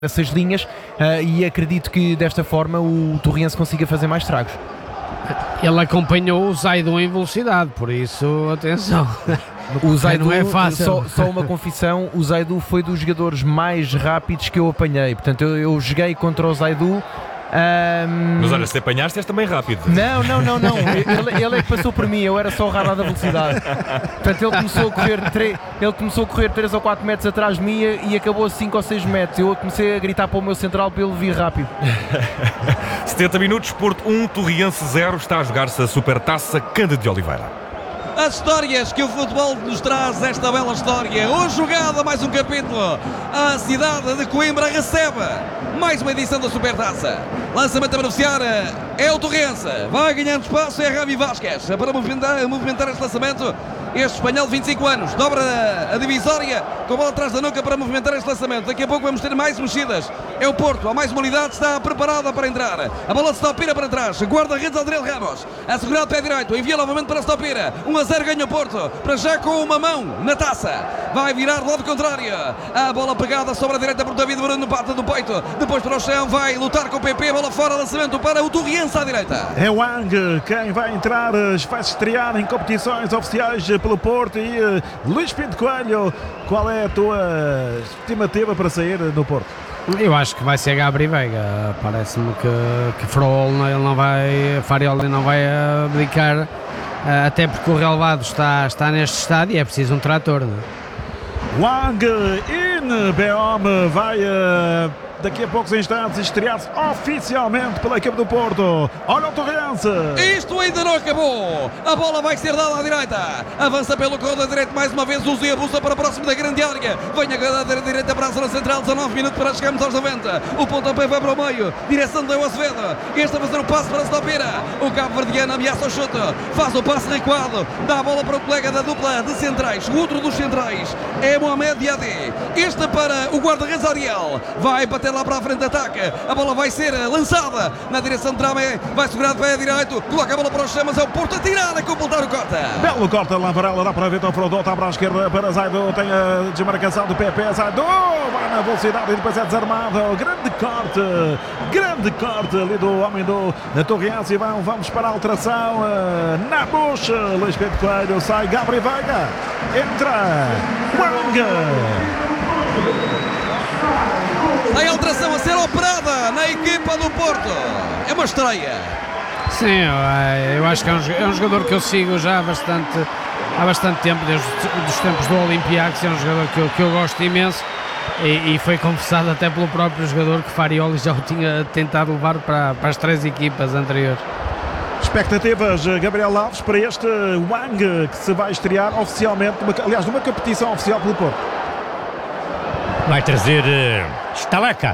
essas linhas e acredito que desta forma o Torriense consiga fazer mais estragos. Ele acompanhou o Zaidu em velocidade, por isso, atenção. O Zaidu, não é fácil. Só uma confissão, o Zaidu foi dos jogadores mais rápidos que eu apanhei. Portanto, eu joguei contra o Zaidu. Mas olha, se apanhaste és também rápido. Não. Ele é que passou por mim, eu era só o radar da velocidade. Portanto, ele começou a correr 3 ou 4 metros atrás de mim e acabou a 5 ou 6 metros. Eu comecei a gritar para o meu central para ele vir rápido. 70 minutos, Porto 1, Torriense 0. Está a jogar-se a Supertaça Cândido de Oliveira. As histórias que o futebol nos traz, esta bela história. Hoje jogada, mais um capítulo. A cidade de Coimbra recebe mais uma edição da Supertaça. Lançamento a beneficiar é o Torriense. Vai ganhando espaço, é Rami Vasquez para movimentar este lançamento. Este espanhol de 25 anos dobra a divisória com a bola atrás da nuca para movimentar este lançamento. Daqui a pouco vamos ter mais mexidas. É o Porto, há mais uma unidade, está preparada para entrar. A bola de Stopira para trás, guarda-redes Adriel Ramos, a segurar o pé direito, envia novamente para Stopira. 1-0 ganha o Porto, para já com uma mão na taça. Vai virar do lado contrário. A bola pegada sobre a direita por David Bruno, parte do peito. Depois para o chão, vai lutar com o PP. Bola fora, lançamento para o Torriense à direita. É o Wang quem vai entrar, vai estrear em competições oficiais pelo Porto. E Luís Pinto Coelho, qual é a tua estimativa para sair no Porto? Eu acho que vai ser Gabri Veiga. Parece-me que Farioli não vai abdicar, até porque o relevado está neste estádio e é preciso um trator, não é? Wang In Beom vai daqui a poucos instantes estrear-se oficialmente pela equipe do Porto. Olha o Torriense. Isto ainda não acabou. A bola vai ser dada à direita. Avança pelo corredor direito mais uma vez. Usa e abusa para próximo da grande área. Vem a direita para a zona central. 19 minutos para chegarmos aos 90. O pontapé vai para o meio. Direção do Acevedo. Este a fazer o passe para Stopira. O Cabo Verdeano ameaça o chute. Faz o passe recuado. Dá a bola para o colega da dupla de centrais. O outro dos centrais é Mohamed Diadé. Este para o guarda-redes Ariel. Vai bater lá para a frente, ataca. A bola vai ser lançada na direção de Tramé. Vai segurar de pé direito. Coloca a bola para os chamas. É o Porto a tirar, a completar o corta. Belo corta, Lamparella dá para Vitor Frodot. Abre à esquerda para Zaidu. Tem a desmarcação do PP. Zaidu vai na velocidade e depois é desarmado. Grande corte ali do homem do Torriense. E vamos para a alteração na bucha. Luís Pedro Coelho, sai Gabriel Veiga. Entra Wang. A alteração a ser operada na equipa do Porto. É uma estreia. Sim, eu acho que é um jogador que eu sigo já há bastante tempo, desde os tempos do Olympiacos. É um jogador que eu gosto imenso e foi confessado até pelo próprio jogador que Farioli já o tinha tentado levar para as 3 equipas anteriores. Expectativas, Gabriel Alves, para este Wang que se vai estrear oficialmente, numa competição oficial pelo Porto. Vai trazer Stalaca.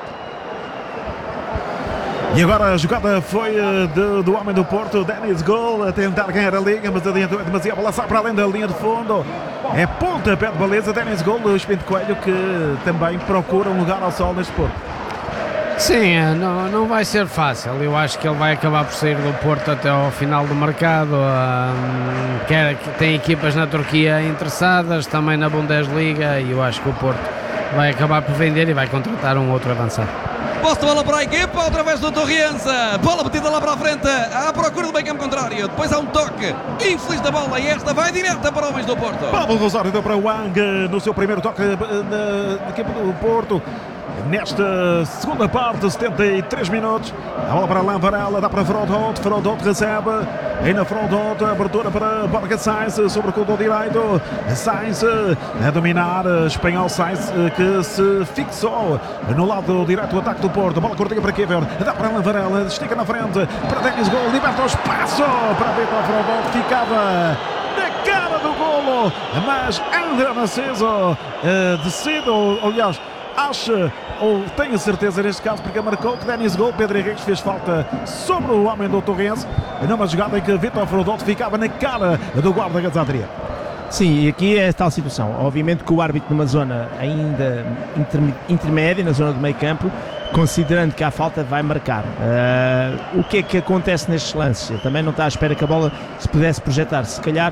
E agora a jogada foi do homem do Porto, Dennis Gol, a tentar ganhar a linha, mas adiantou demasiado, a bola sai para além da linha de fundo. É pontapé de baliza, Dennis Gol, Luís Pinto Coelho, que também procura um lugar ao sol neste Porto. Sim, não vai ser fácil. Eu acho que ele vai acabar por sair do Porto até ao final do mercado. Tem equipas na Turquia interessadas, também na Bundesliga, e eu acho que o Porto vai acabar por vender e vai contratar um outro avançado. Posse de bola para a equipa, outra vez do Torriense. Bola metida lá para a frente, à procura do meio campo contrário. Depois há um toque infeliz da bola e esta vai direta para homens do Porto. Pablo Rosário deu para Wang no seu primeiro toque na equipa do Porto. Nesta segunda parte, 73 minutos. A bola para Lamparella, dá para Frodot recebe. Aí na Frodot, abertura para Borja Sainz sobre o corredor direito. Sainz a dominar, espanhol Sainz que se fixou no lado direito do ataque do Porto. Bola curtinha para Kever, dá para Lamparella, estica na frente para Dennis Gol, liberta o espaço para Vitor Frodot, ficava na cara do golo, mas André Narciso decide, aliás, acha, ou tenho certeza neste caso, porque marcou que Dennis Gol, Pedro Henriques fez falta sobre o homem do Torriense, numa jogada em que Vitor Frodot ficava na cara do guarda-redes Adriano. Sim, e aqui é tal situação. Obviamente que o árbitro numa zona ainda intermédia, na zona do meio campo, considerando que há falta, vai marcar. O que é que acontece nestes lances? Ele também não está à espera que a bola se pudesse projetar. Se calhar,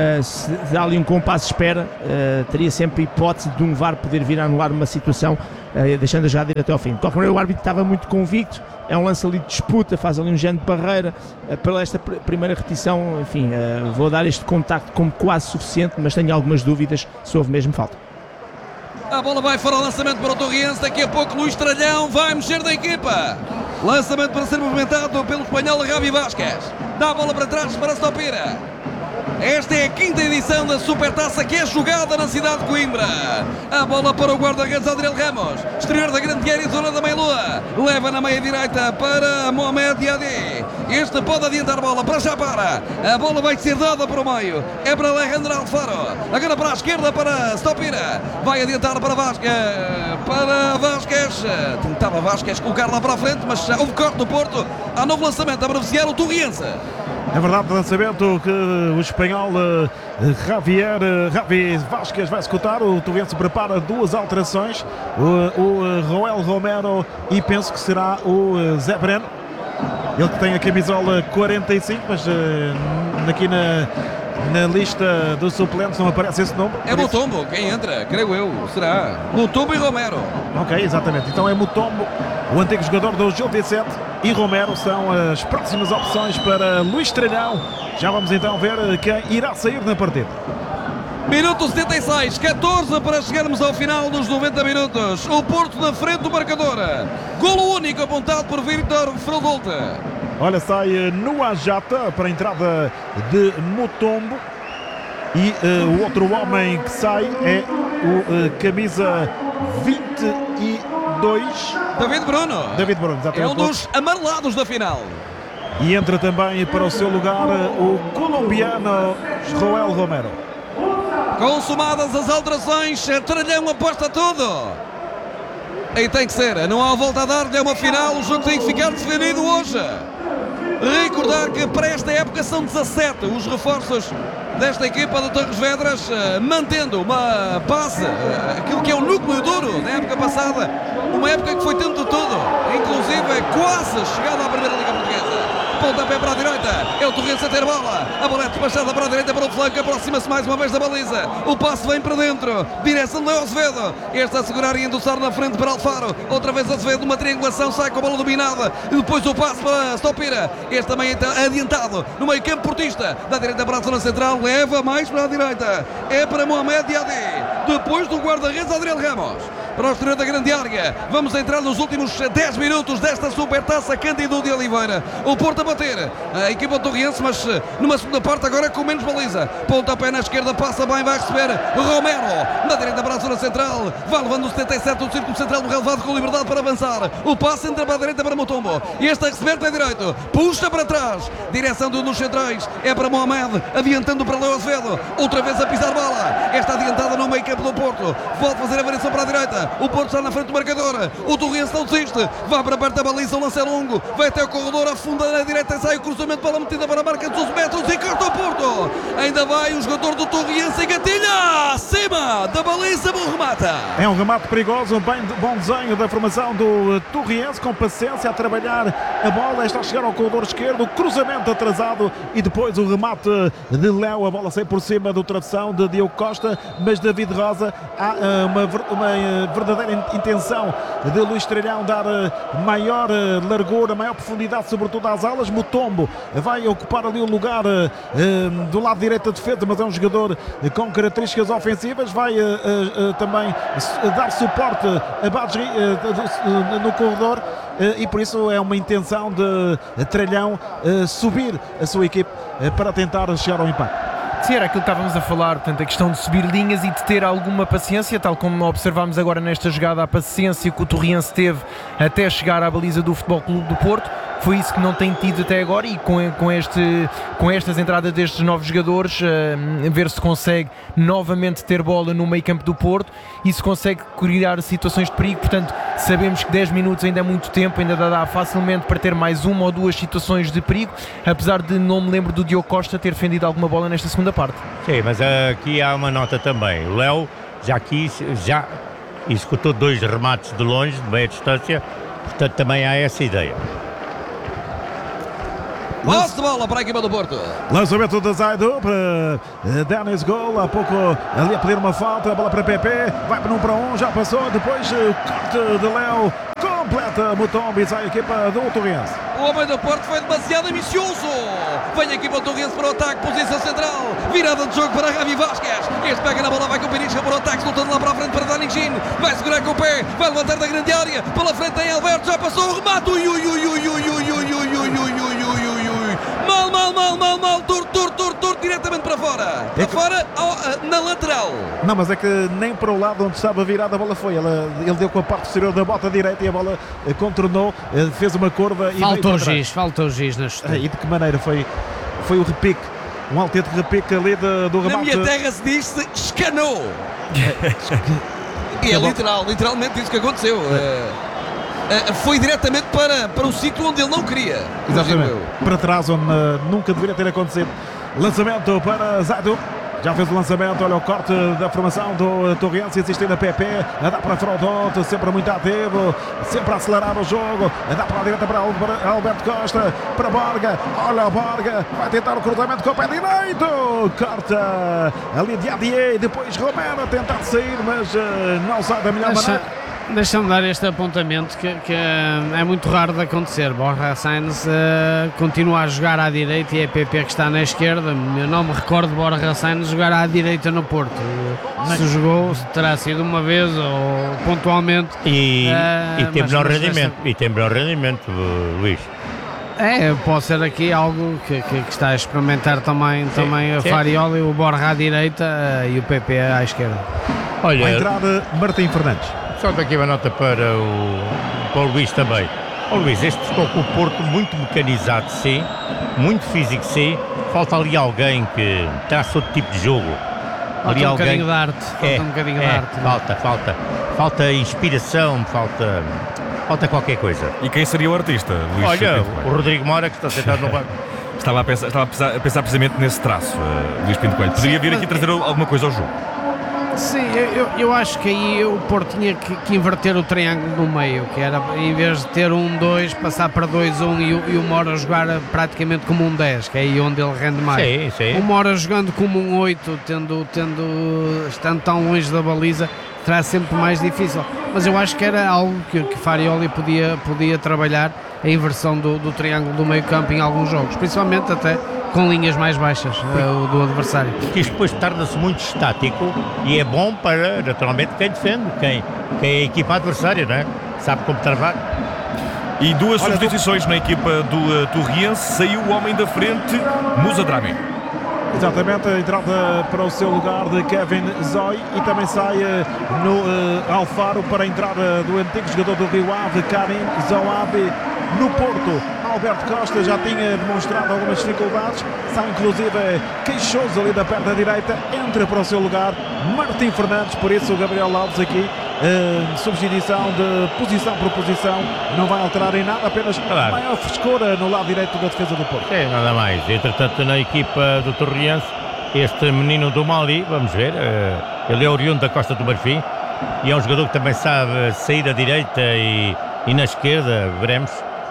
se há ali um compasso de espera, teria sempre a hipótese de um VAR poder vir a anular uma situação deixando já ir até ao fim. De qualquer maneira, o árbitro estava muito convicto, é um lance ali de disputa, faz ali um género de barreira, pela esta primeira repetição, enfim, vou dar este contacto como quase suficiente, mas tenho algumas dúvidas se houve mesmo falta. A bola vai fora o lançamento para o Torriense, daqui a pouco Luís Tralhão vai mexer da equipa. Lançamento para ser movimentado pelo espanhol Javi Vázquez. Dá a bola para trás para Stopira. Esta é a 5ª edição da Supertaça que é jogada na cidade de Coimbra. A bola para o guarda-redes Adriel Ramos. Exterior da grande área, zona da meia-lua. Leva na meia-direita para Mohamed Diadé. Este pode adiantar a bola para Japara. A bola vai ser dada para o meio. É para Alejandro Alfaro. Agora para a esquerda para Stopira. Vai adiantar para Vázquez. Tentava Vázquez colocar lá para a frente, mas houve corte do Porto. Há novo lançamento a beneficiar o Torriense. É verdade, lançamento que o espanhol Javi Vázquez vai executar. O Torriense prepara 2 alterações. O Roel Romero e penso que será o Zé Breno. Ele que tem a camisola 45, mas aqui na lista dos suplentes não aparece esse nome. É Mutombo quem entra, creio eu, será Mutombo e Romero. Ok, exatamente, então é Mutombo, o antigo jogador do Gil Vicente, e Romero são as próximas opções para Luís Tralhão. Já vamos então ver quem irá sair na partida. Minuto 76, 14 para chegarmos ao final dos 90 minutos. O Porto na frente do marcador. Golo único apontado por Vítor Frodolte. Olha, sai no Ajata para a entrada de Mutombo. E o outro homem que sai é o camisa 22. David Bruno, exatamente. é um dos amarelados da final. E entra também para o seu lugar o colombiano Roel Romero. Consumadas as alterações, Tralhão aposta tudo. E tem que ser, não há volta a dar-lhe, é uma final, o jogo tem que ficar definido hoje. Recordar que para esta época são 17 os reforços desta equipa de Torres Vedras, mantendo uma base, aquilo que é o núcleo duro da época passada, uma época que foi tendo de tudo, inclusive quase chegada à Primeira Liga Portuguesa. Pontapé para a direita, é o Torriense a ter bola, a bola é despachada para a direita, para o flanco, aproxima-se mais uma vez da baliza, o passe vem para dentro, direção de Leo Azevedo, este a segurar e endossar na frente para Alfaro, outra vez Azevedo, uma triangulação, sai com a bola dominada, e depois o passe para Stopira, este também adiantado, no meio campo portista, da direita para a zona central, leva mais para a direita, é para Mohamed Diadé, depois do guarda-redes Adriel Ramos. Para o exterior da grande área, vamos entrar nos últimos 10 minutos desta Supertaça. Cândido de Oliveira, o Porto a bater, a equipa Torriense, mas numa segunda parte agora com menos baliza. Pontapé na esquerda, passa bem, vai receber Romero, na direita para a zona central, vai levando o 77 do círculo central do relevado com liberdade para avançar, o passe entra para a direita para Mutombo, e este a receber pé direito, puxa para trás, direção de um dos centrais, é para Mohamed, adiantando para Leo Azevedo, outra vez a pisar bola, esta adiantada no meio campo do Porto, volta a fazer a variação para a direita, o Porto está na frente do marcador, o Torriense não desiste, vai para perto da baliza, o lance é longo, vai até o corredor, afunda na direita, sai o cruzamento para a metida para a marca de 12 metros e corta o Porto, ainda vai o jogador do Torriense e gatilha, acima da baliza, bom remata. É um remate perigoso, bom desenho da formação do Torriense, com paciência a trabalhar a bola, está a chegar ao corredor esquerdo, cruzamento atrasado e depois o remate de Léo, a bola sai por cima do travessão de Diogo Costa, mas David Rosa, há uma verdadeira intenção de Luís Tralhão dar maior largura, maior profundidade, sobretudo às alas. Mutombo vai ocupar ali o lugar do lado direito da defesa, mas é um jogador com características ofensivas, vai também dar suporte a Badji no corredor, e por isso é uma intenção de Tralhão subir a sua equipe para tentar chegar ao empate. Sim, era aquilo que estávamos a falar, portanto, a questão de subir linhas e de ter alguma paciência, tal como observámos agora nesta jogada, a paciência que o Torriense teve até chegar à baliza do Futebol Clube do Porto. Foi isso que não tem tido até agora, e com estas entradas destes novos jogadores, ver se consegue novamente ter bola no meio campo do Porto e se consegue criar situações de perigo. Portanto, sabemos que 10 minutos ainda é muito tempo, ainda dá facilmente para ter mais uma ou duas situações de perigo, apesar de não me lembro do Diogo Costa ter defendido alguma bola nesta segunda parte. Sim, mas aqui há uma nota também. O Léo já executou 2 remates de longe, de meia distância, portanto também há essa ideia. Posse de bola para a equipa do Porto. Lançamento da Zaidu para Denis Gol. Há pouco ali a pedir uma falta. A bola para Pepe. Vai para 1 para 1. Já passou. Depois corte de Léo. Completa Mutombo e sai a equipa do Torrense. O homem do Porto foi demasiado ambicioso. Vem a equipa do Torrense para o ataque. Posição central. Virada de jogo para Javi Vasquez. Este pega na bola. Vai com o Berisca para o ataque. Soltando lá para a frente para Dani Gin. Vai segurar com o pé. Vai levantar da grande área. Pela frente tem Alberto. Já passou o remate. Mal. Torto. Diretamente para fora. Para fora, na lateral. Não, mas é que nem para o lado onde estava virada a bola foi. Ele deu com a parte posterior da bota direita e a bola contornou, fez uma curva e faltou o giz na chuteira. E de que maneira foi o repique, um autêntico repique ali do remate. Na minha terra se diz-se escanou. E é literalmente isso que aconteceu. Foi diretamente para o sítio onde ele não queria. Exatamente. Para trás, onde nunca deveria ter acontecido. Lançamento para Zaidu. Já fez o lançamento, olha o corte da formação do Torrense, insistindo a Pepe, a dar para Frodonte, sempre muito ativo, sempre a acelerar o jogo, a dar para a direita para Alberto Costa, para Borga, olha o Borga, vai tentar o cruzamento com o pé direito, corta ali de Adier, depois Romero a tentar sair, mas não sai da melhor maneira. Deixa-me dar este apontamento que é muito raro de acontecer. Borja Sainz continua a jogar à direita e é PP que está na esquerda. Eu não me recordo de Borja Sainz jogar à direita no Porto. Se jogou, terá sido uma vez ou pontualmente. E tem melhor rendimento, Luís. Pode ser aqui algo que está a experimentar também a Farioli, o Borja à direita e o PP à esquerda. Olha, a entrada Martim Fernandes. Só daqui uma nota para o Luís também. Luís, este estou com o Porto muito mecanizado, sim, muito físico, sim. Falta ali alguém que traça outro tipo de jogo. Falta um bocadinho de arte. Falta inspiração, falta qualquer coisa. E quem seria o artista, Luís? Olha, o Rodrigo Moura, que está sentado no banco. Estava a pensar precisamente nesse traço, Luís Pinto Coelho. Poderia vir aqui trazer alguma coisa ao jogo. Sim, eu acho que aí o Porto tinha que inverter o triângulo no meio, que era, em vez de ter 1-2, passar para 2-1 e o Moura jogar praticamente como um 10, que é aí onde ele rende mais. Sim. O Moura jogando como um 8, estando tão longe da baliza, será sempre mais difícil. Mas eu acho que era algo que Farioli podia trabalhar, a inversão do triângulo do meio campo em alguns jogos, principalmente até com linhas mais baixas do adversário. Isto depois torna-se muito estático e é bom para, naturalmente, quem defende, quem é a equipa adversária, não é? Sabe como travar. E duas substituições na equipa do Torrense. Saiu o homem da frente, Moussa Dramé. Exatamente, a entrada para o seu lugar de Kevin Zoy e também sai no Alfaro para a entrada do antigo jogador do Rio Ave, Karim Zoabi, no Porto. Alberto Costa já tinha demonstrado algumas dificuldades, sai inclusive queixoso ali da perna direita, entra para o seu lugar Martim Fernandes, por isso o Gabriel Alves aqui, substituição de posição por posição, não vai alterar em nada, apenas maior frescura no lado direito da defesa do Porto. Nada mais. Entretanto, na equipa do Torrense, este menino do Mali, vamos ver, ele é oriundo da Costa do Marfim e é um jogador que também sabe sair à direita e na esquerda, veremos.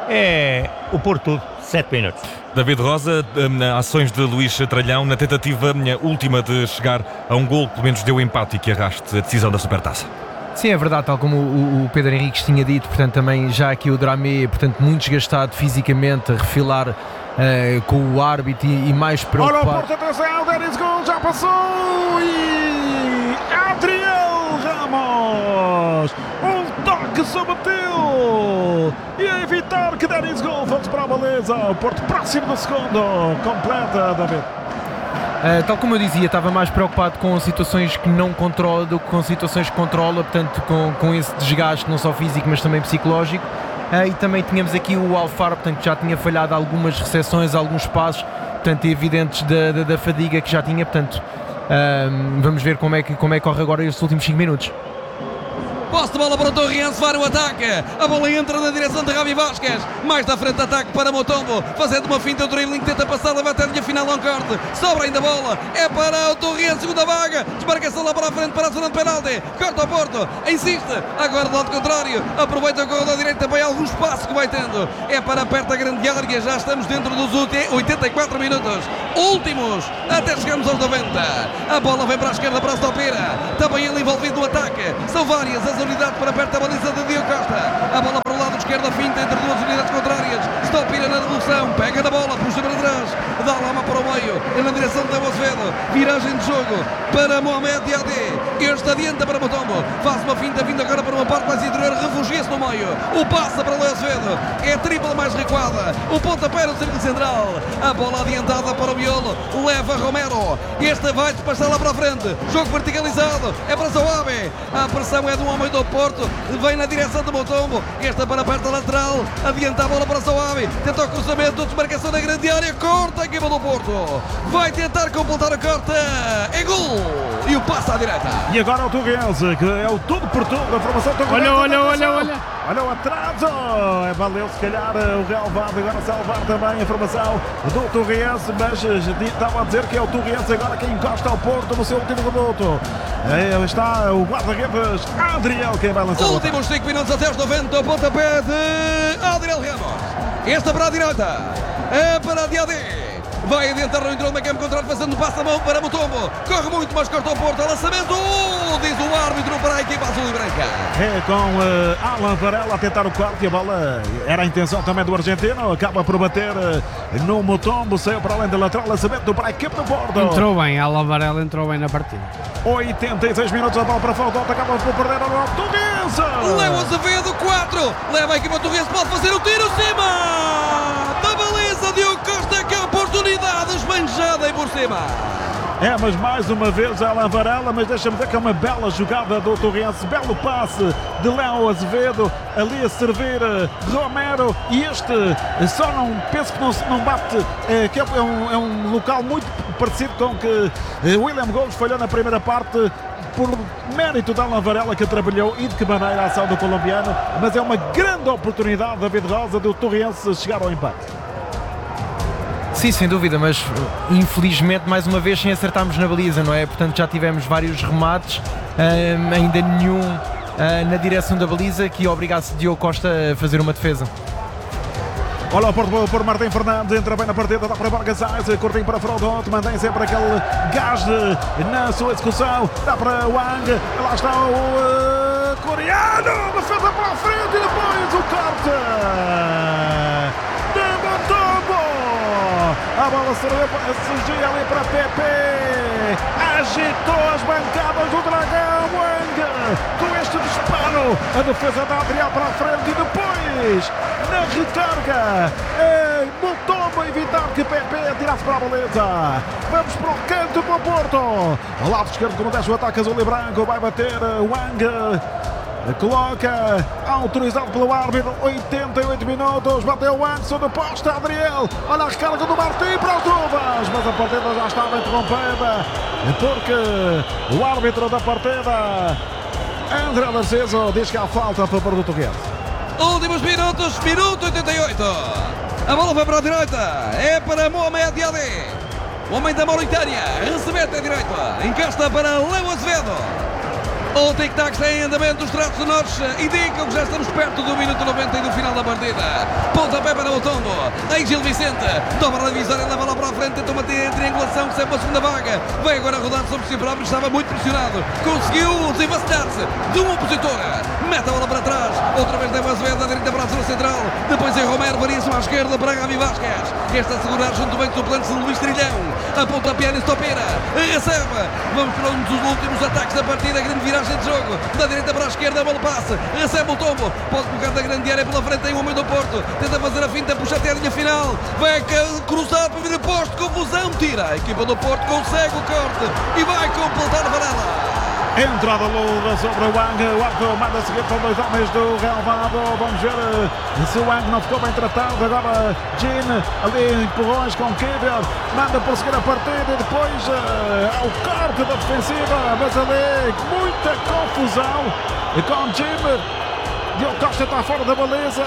É o Porto, 7 minutos. David Rosa, ações de Luís Tralhão na tentativa última de chegar a um gol, pelo menos deu empate e que arraste a decisão da Supertaça. Sim, é verdade, tal como o Pedro Henriques tinha dito, portanto também já aqui o Dramé, portanto muito desgastado fisicamente, a refilar com o árbitro e mais preocupado. Olha o Porto, atenção, Denis Gol já passou e Adriel Ramos, um toque bateu e a evitar que Denis Gol fosse para a baliza. O Porto próximo do segundo, completa, David. Tal como eu dizia, estava mais preocupado com situações que não controla do que com situações que controla, portanto com esse desgaste não só físico mas também psicológico. E também tínhamos aqui o Alfaro, portanto já tinha falhado algumas recepções, alguns passos, portanto evidentes da fadiga que já tinha, portanto vamos ver como é que corre agora estes últimos 5 minutos. Posse de bola para o Torriense, vai no ataque. A bola entra na direção de Javi Vasquez. Mais da frente, ataque para Mutombo. Fazendo uma finta, o dribbling tenta passar, leva até a linha final ao corte. Sobra ainda a bola. É para o Torriense, segunda vaga. Desmarcação lá para a frente, para a zona de penalti. Corta ao Porto. Insiste. Agora do lado contrário. Aproveita o corredor direito também. Algum espaço que vai tendo. É para perto da grande área. Já estamos dentro dos 84 minutos. Últimos. Até chegamos aos 90. A bola vem para a esquerda, para a Stopera. Também ele envolvido no ataque. São várias as unidades para perto da baliza de Diogo Costa. A bola para o lado esquerdo, finta entre duas unidades contrárias. Stopera na devolução. Pega na bola, puxa para trás. Dá lama para o meio. Na direção de Leo Azevedo. Viragem de jogo para Mohamed Diadé. Este adianta para Mutombo. Faz uma finta, vindo agora para uma parte mais interior. Refugia-se no meio. O passa para Leo Azevedo. É tripla mais recuada. O pontapé no círculo central. A bola adiantada para o miolo. Leva Romero. Este vai passar lá para a frente. Jogo verticalizado. É para Zoabe. A pressão é do homem do Porto. Vem na direção de Mutombo. Esta para perto da lateral. Adianta a bola para Zoabe. Tenta o cruzamento. Desmarcação na grande área. Corta a equipa do Porto. Vai tentar completar a corta. É gol. E o passe à direita. E agora o Torriense, que é o tudo por tudo. A formação Torriense. Olha o atraso. Valeu se calhar o Real Vade agora salvar também a formação do Torriense. Mas estava a dizer que é o Torriense agora quem encosta ao Porto no seu último minuto. Está o guarda-redes Adriel quem vai lançar. Últimos 5 minutos até os 90. O pontapé de Adriel Ramos. Esta para a direita. É para Diadé. Vai adiantar no entrou no meio campo contrário, fazendo um passo a mão para Mutombo. Corre muito, mas corta o Porto. Lançamento, diz o árbitro para a equipa azul e branca. É com Alan Varela a tentar o quarto e a bola era a intenção também do argentino. Acaba por bater no Mutombo, saiu para além da lateral. Lançamento para a equipa do Porto. Entrou bem, Alan Varela entrou bem na partida. 86 minutos, a bola para fora. Acaba por perder o Torriense. Leo Azevedo, 4. Leva a equipa do Torriense, pode fazer o tiro, cima da baliza. Diogo Costa, que oportunidade esbanjada e por cima. É, mas mais uma vez Alan Varela, mas deixa-me dizer que é uma bela jogada do Torriense, belo passe de Leo Azevedo, ali a servir Romero, e este só não, penso que não bate, que é um local muito parecido com que William Gomes falhou na primeira parte, por mérito de Alan Varela, que trabalhou, e de que maneira a ação do colombiano, mas é uma grande oportunidade, David Rosa, do Torriense chegar ao empate. Sim, sem dúvida, mas infelizmente mais uma vez sem acertarmos na baliza, não é? Portanto já tivemos vários remates, ainda nenhum na direção da baliza que obrigasse Diogo Costa a fazer uma defesa. Olha o Porto por Martim Fernandes, entra bem na partida, dá para Vargas Sainz, curtinho para Frodot, mantém sempre aquele gás na sua execução, dá para Wang, lá está o coreano, defesa para a frente e depois o corte de Mutombo. A bola surgiu ali para Pepe, agitou as bancadas do Dragão. Wang, com este disparo, a defesa da Adriel para a frente e depois na recarga Mutombo evitar que Pepe atirasse para a baliza. Vamos para o canto para o Porto, ao lado esquerdo como desce o ataque azul e branco, vai bater Wang. Coloca, autorizado pelo árbitro, 88 minutos, bateu o Anderson do poste, Adriel, olha a recarga do Martim para as luvas, mas a partida já estava interrompida, porque o árbitro da partida, André Narciso, diz que há falta para o Porto Torriense. Últimos minutos, minuto 88, a bola vai para a direita, é para Mohamed Diadé, o homem da Mauritânia, recebe até a direita, encosta para Leo Azevedo. O tic-tac está em andamento, os traços sonoros indicam que já estamos perto do minuto 90 e do final da partida. Pontapé para o Mutombo, aí Gil Vicente, dobra a divisória, leva lá para a frente, tenta uma triangulação que serve para a segunda vaga. Vai agora rodar sobre si próprio, estava muito pressionado, conseguiu desenvacilar-se de um opositor, mete a bola para trás, outra vez leva a Azevedo da direita para a zona central, depois é Romero, varia-se à esquerda para Javi Vasquez, este a segurar junto bem com o plano de Luís Trilhão, a pontapé na Stopera, recebe, vamos para um dos últimos ataques da partida, grande viragem de jogo, da direita para a esquerda, a bola passa, recebe o Mutombo, pode colocar da grande área pela frente, tem o homem do Porto, tenta fazer a finta, puxa até a linha final, vai cruzar para vir a posto, confusão, tira, a equipa do Porto consegue o corte e vai completar a Varela. Entrada luda sobre o Wang. O árbitro manda seguir para 2 homens do relvado. Vamos ver se o Wang não ficou bem tratado. Agora Jin ali empurrões com Kiber. Manda prosseguir a partida e depois ao corte da defensiva. Mas ali muita confusão com Jin. Diogo Costa está fora da baliza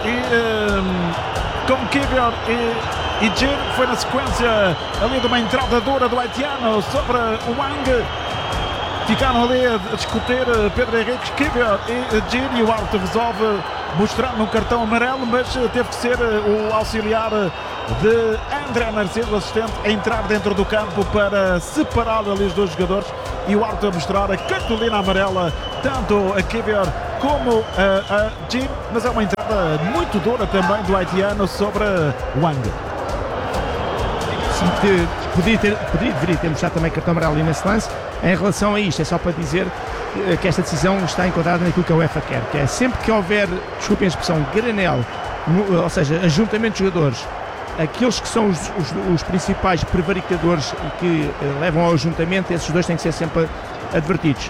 e com Kiber e Jin. Foi na sequência ali de uma entrada dura do haitiano sobre o Wang. Ficaram ali a discutir Pedro Henrique, Kiber e Jin, e o árbitro resolve mostrar um cartão amarelo, mas teve que ser o auxiliar de André Narciso, o assistente, a entrar dentro do campo para separar ali os dois jogadores, e o árbitro a mostrar a cartolina amarela tanto a Kiber como a Jin, mas é uma entrada muito dura também do haitiano sobre Wang. Sim, deveria ter mostrado também cartão amarelo ali nesse lance. Em relação a isto, é só para dizer que esta decisão está enquadrada naquilo que a UEFA quer, que é sempre que houver, desculpem a expressão, granel, ou seja, ajuntamento de jogadores, aqueles que são os principais prevaricadores que levam ao ajuntamento, esses dois têm que ser sempre advertidos.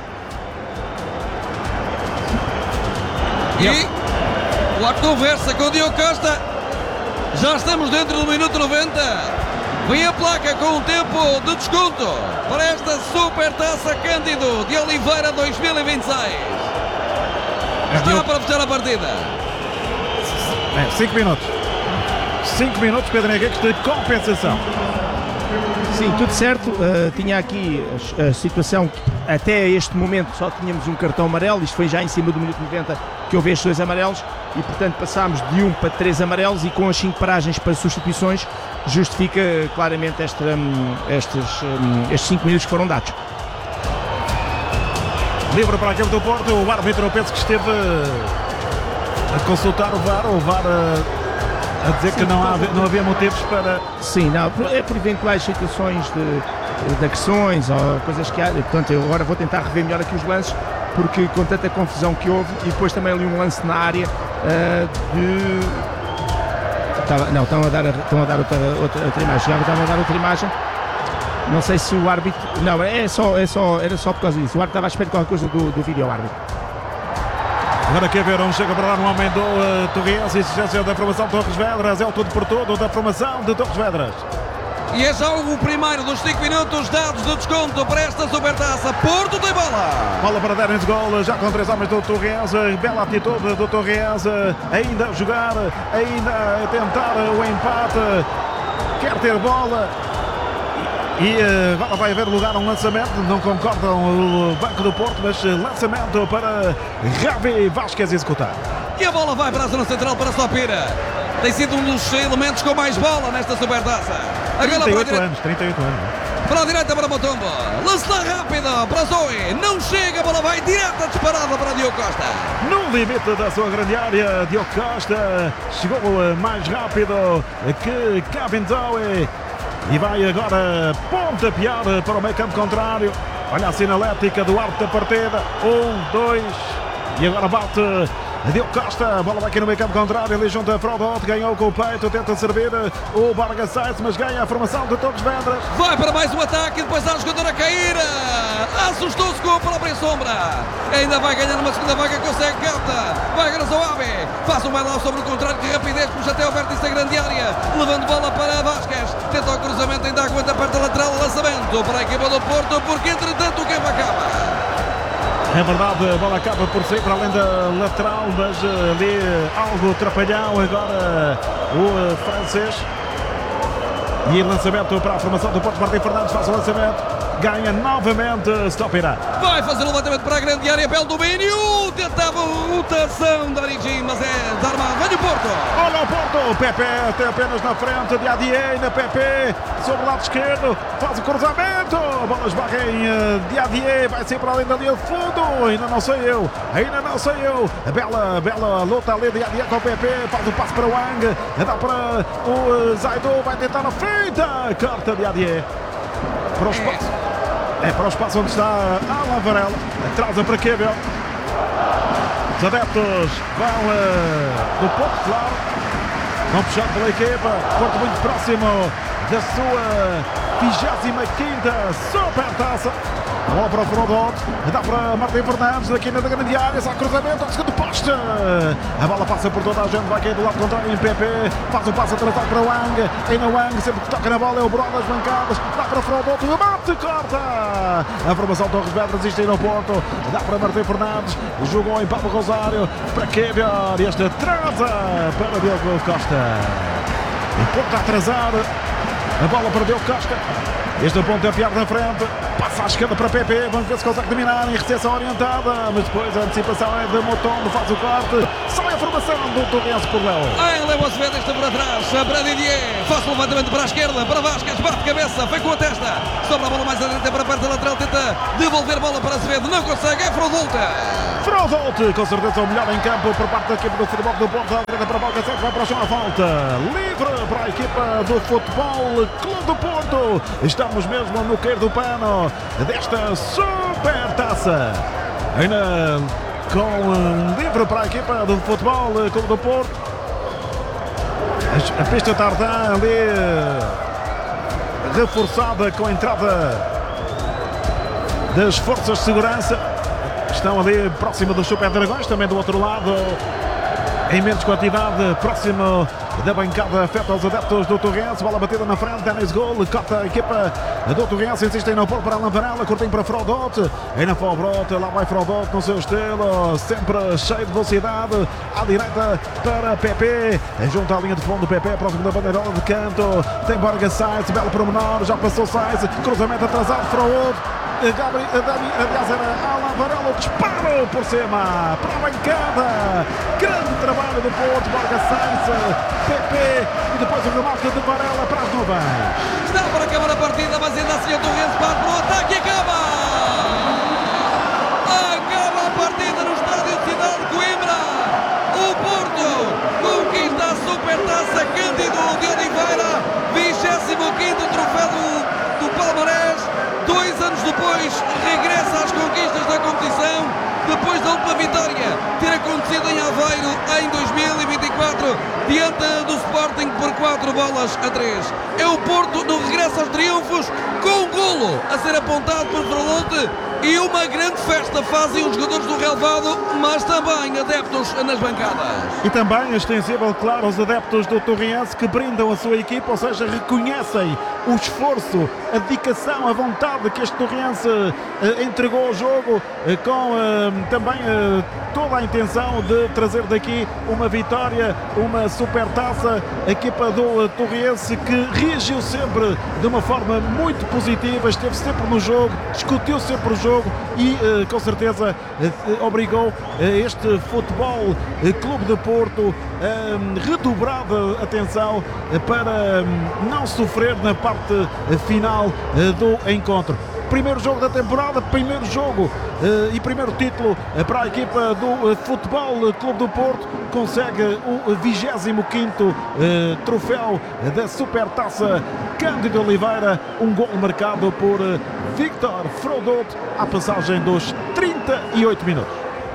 E o ato conversa com o Diogo Costa. Já estamos dentro do minuto 90. Vem a placa com um tempo de desconto para esta Supertaça Cândido de Oliveira 2026. Está para fechar a partida. 5 minutos. 5 minutos, Pedro Henrique, de compensação. Sim, tudo certo. Tinha aqui a situação que até este momento só tínhamos um cartão amarelo. Isto foi já em cima do minuto 90 que houve estes 2 amarelos e, portanto, passámos de 1 para 3 amarelos, e com as 5 paragens para substituições justifica claramente estes 5 minutos que foram dados. Livre para a equipe do Porto. O árbitro, penso que esteve a consultar o VAR a dizer que não havia motivos para... Sim, não, é por eventuais situações de agressões ou coisas que há. Portanto, eu agora vou tentar rever melhor aqui os lances, porque com tanta confusão que houve, e depois também ali um lance na área estão a dar outra imagem. Já estavam a dar outra imagem. Não sei se o árbitro... Não, era só por causa disso. O árbitro estava à espera de qualquer coisa do vídeo árbitro. Agora quer ver, chega para dar um homem do Torriense, exigência da formação de Torres Vedras, é o tudo por tudo da formação de Torres Vedras. E é já o primeiro dos 5 minutos dados de desconto para esta Supertaça. Porto tem bola. Bola para Derens, gol, já com 3 homens do Torriense, bela atitude do Torriense, ainda a jogar, ainda a tentar o empate, quer ter bola. E vai haver lugar a um lançamento, não concordam o Banco do Porto, mas lançamento para Javi Vasquez executar. E a bola vai para a zona central para Sopira. Tem sido um dos elementos com mais bola nesta Supertaça. Agora 38 anos. Para a direita para Motombo. Lance rápido para Zoe. Não chega, a bola vai direta, disparada para Diogo Costa. No limite da sua grande área, Diogo Costa chegou mais rápido que Kevin Zoe. E vai agora pontapear para o meio campo contrário. Olha a sinalética do árbitro da partida. 1, 2. E agora bate Diogo Costa. A bola vai aqui no meio campo contrário. Ali junto a Frodot. Ganhou com o peito. Tenta servir o Vargas Sainz, mas ganha a formação de Torres Vedras. Vai para mais um ataque. Depois há o jogador a cair. Assustou-se com a própria sombra. Ainda vai ganhar uma segunda vaga. Consegue, capta. Vai agora Zoabe. Faz um bailão sobre o contrário. Que rapidez. Puxa até o vértice da grande área. Levando bola para Vasquez. Tenta o cruzamento. Ainda aguenta perto da lateral. Lançamento para a equipa do Porto. Porque entretanto o campo acaba. É verdade, a bola acaba por sair para além da lateral, mas ali algo trapalhão. Agora o francês. E lançamento para a formação do Porto. Martim Fernandes faz o lançamento. Ganha novamente Stopira. Vai fazer o levantamento para a grande área. Belo domínio. Tentava rotação da Origem, mas é desarmado. Vem o Porto. Olha o Porto. Pepe tem apenas na frente. De Adier na Pepe. Sobre o lado esquerdo. Faz o cruzamento. A bola esbarra em de Adier. Vai sair para além da linha de fundo. Ainda não sei eu. A bela luta ali de Adier com o Pepe. Faz o passo para o Wang. Dá para o Zaidu. Vai tentar na feita. Corta de Adier. Para o espaço. É para o espaço onde está Alan Varela. Atrasa para Kebel. Os adeptos vão do Porto, claro. Vão puxar pela equipa. Porto muito próximo da sua 25ª Supertaça. A bola para o Frodot, dá para Martim Fernandes, aqui na grande área, sai cruzamento ao segundo poste. A bola passa por toda a gente, vai cair do lado contrário em PP, faz o passo atrasado para Wang, ainda Wang, sempre que toca na bola é o Bruno das bancadas, dá para Frodot, remate, corta. A formação Torres Vedras resiste aí no Porto, dá para Martim Fernandes, jogou em Pablo Rosário, para Kevior, este atrasa para Diogo Costa. O Porto a atrasar, a bola para Diogo Costa. Este ponto é piado na frente, passa à esquerda para PP, vamos ver se consegue dominar em recepção orientada, mas depois a antecipação é de Motombo, faz o corte, sai a formação do Torrense por Léo. Leva-se ver esta por atrás, para Didier, faz o levantamento para a esquerda, para Vasquez, bate cabeça, foi com a testa, sobra a bola mais à direita para a parte lateral, tenta devolver bola para Azevedo, não consegue, é Frodot, com certeza o melhor em campo por parte da equipe do Futebol do Porto, à direita para a bola, vai para o chão a falta, livre para a equipa do Futebol Clube do Porto. Estamos mesmo no cair do pano desta Supertaça. Ainda com livre para a equipa do Futebol Clube do Porto. A pista tarda ali reforçada com a entrada das forças de segurança. Estão ali próximo dos Super Dragões, também do outro lado, em menos quantidade, próximo da bancada, afeta os adeptos do Torrense. Bola batida na frente, Dennis Gol, corta a equipa do Torrense, insiste em não pôr para Alan Varela, curtinho para Frodot, ainda Frodot, lá vai Frodot no seu estilo, sempre cheio de velocidade, à direita para PP, junto à linha de fundo, PP, próximo da bandeirola de canto, tem Borja Sainz, belo promenor, já passou Sainz, cruzamento atrasado, Frodot. Aliás, era Alan Varela, disparo por cima para a bancada, grande trabalho do Porto, Borja Sainz, PP e depois o remate de Varela para as nuvens. Está para acabar a partida, mas ainda assim o Torrense parte para o ataque e acaba a partida no estádio de Cidade de Coimbra. O Porto conquista a Supertaça Cândido de Oliveira, 25º troféu do Palmarés. 2 anos depois regressa às conquistas da competição, depois da última vitória ter acontecido em Aveiro em 2024 diante do Sporting por 4-3. É o Porto no regresso aos triunfos, com um golo a ser apontado por Frodot e uma grande festa fazem os jogadores do relvado, mas também adeptos nas bancadas. E também extensível, claro, aos adeptos do Torrense que brindam a sua equipa, ou seja, reconhecem o esforço, a dedicação, a vontade que este Torrense entregou ao jogo, com também toda a intenção de trazer daqui uma vitória, uma Supertaça. A equipa do Torrense que reagiu sempre de uma forma muito positiva, esteve sempre no jogo, discutiu sempre o jogo e com certeza obrigou este Futebol Clube de Porto a redobrada atenção para não sofrer na parte final do encontro. Primeiro jogo da temporada, primeiro jogo e primeiro título para a equipa do Futebol Clube do Porto, consegue o 25º troféu da Supertaça Cândido Oliveira, um gol marcado por Victor Frodot à passagem dos 38 minutos.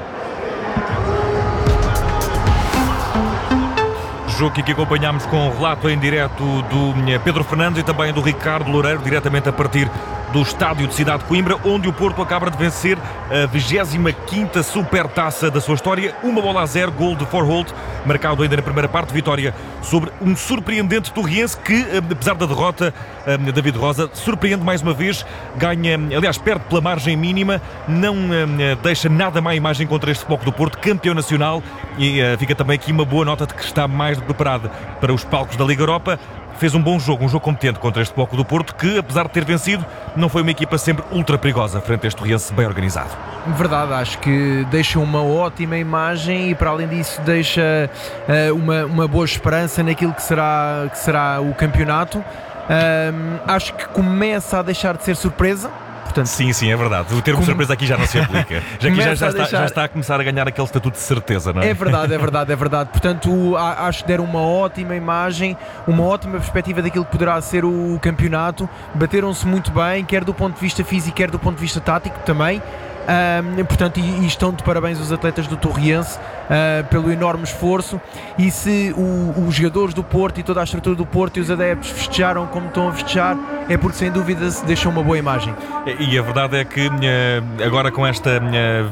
Jogo que aqui acompanhámos com o relato em direto do Pedro Fernandes e também do Ricardo Loureiro, diretamente a partir do estádio de Cidade de Coimbra, onde o Porto acaba de vencer a 25ª Supertaça da sua história, 1-0, gol de Forholt, marcado ainda na primeira parte, vitória sobre um surpreendente Torrense que, apesar da derrota, David Rosa surpreende mais uma vez, ganha, aliás, perde pela margem mínima, não deixa nada má imagem contra este Futebol do Porto, campeão nacional, e fica também aqui uma boa nota de que está mais do que preparado para os palcos da Liga Europa. Fez um bom jogo, um jogo competente contra este Futebol do Porto, que, apesar de ter vencido, não foi uma equipa sempre ultra perigosa frente a este Torrense bem organizado. Verdade, acho que deixa uma ótima imagem e, para além disso, deixa uma boa esperança naquilo que será o campeonato. Acho que começa a deixar de ser surpresa. Portanto, sim, é verdade. O termo surpresa aqui já não se aplica. Já está a começar a ganhar aquele estatuto de certeza, não é? É verdade. Portanto, acho que deram uma ótima imagem, uma ótima perspectiva daquilo que poderá ser o campeonato. Bateram-se muito bem, quer do ponto de vista físico, quer do ponto de vista tático também. Portanto, e estão de parabéns os atletas do Torriense pelo enorme esforço, e se os jogadores do Porto e toda a estrutura do Porto e os adeptos festejaram como estão a festejar, é porque sem dúvida se deixou uma boa imagem. E a verdade é que agora com esta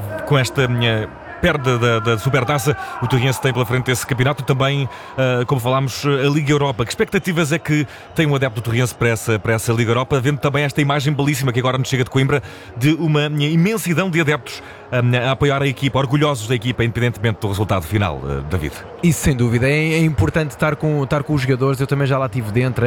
perda da Supertaça, o Torriense tem pela frente esse campeonato e também, como falámos, a Liga Europa. Que expectativas é que tem um adepto do Torriense para essa Liga Europa, vendo também esta imagem belíssima que agora nos chega de Coimbra, de uma imensidão de adeptos a apoiar a equipa, orgulhosos da equipa, independentemente do resultado final, David? Isso sem dúvida, é importante estar com os jogadores. Eu também já lá estive dentro.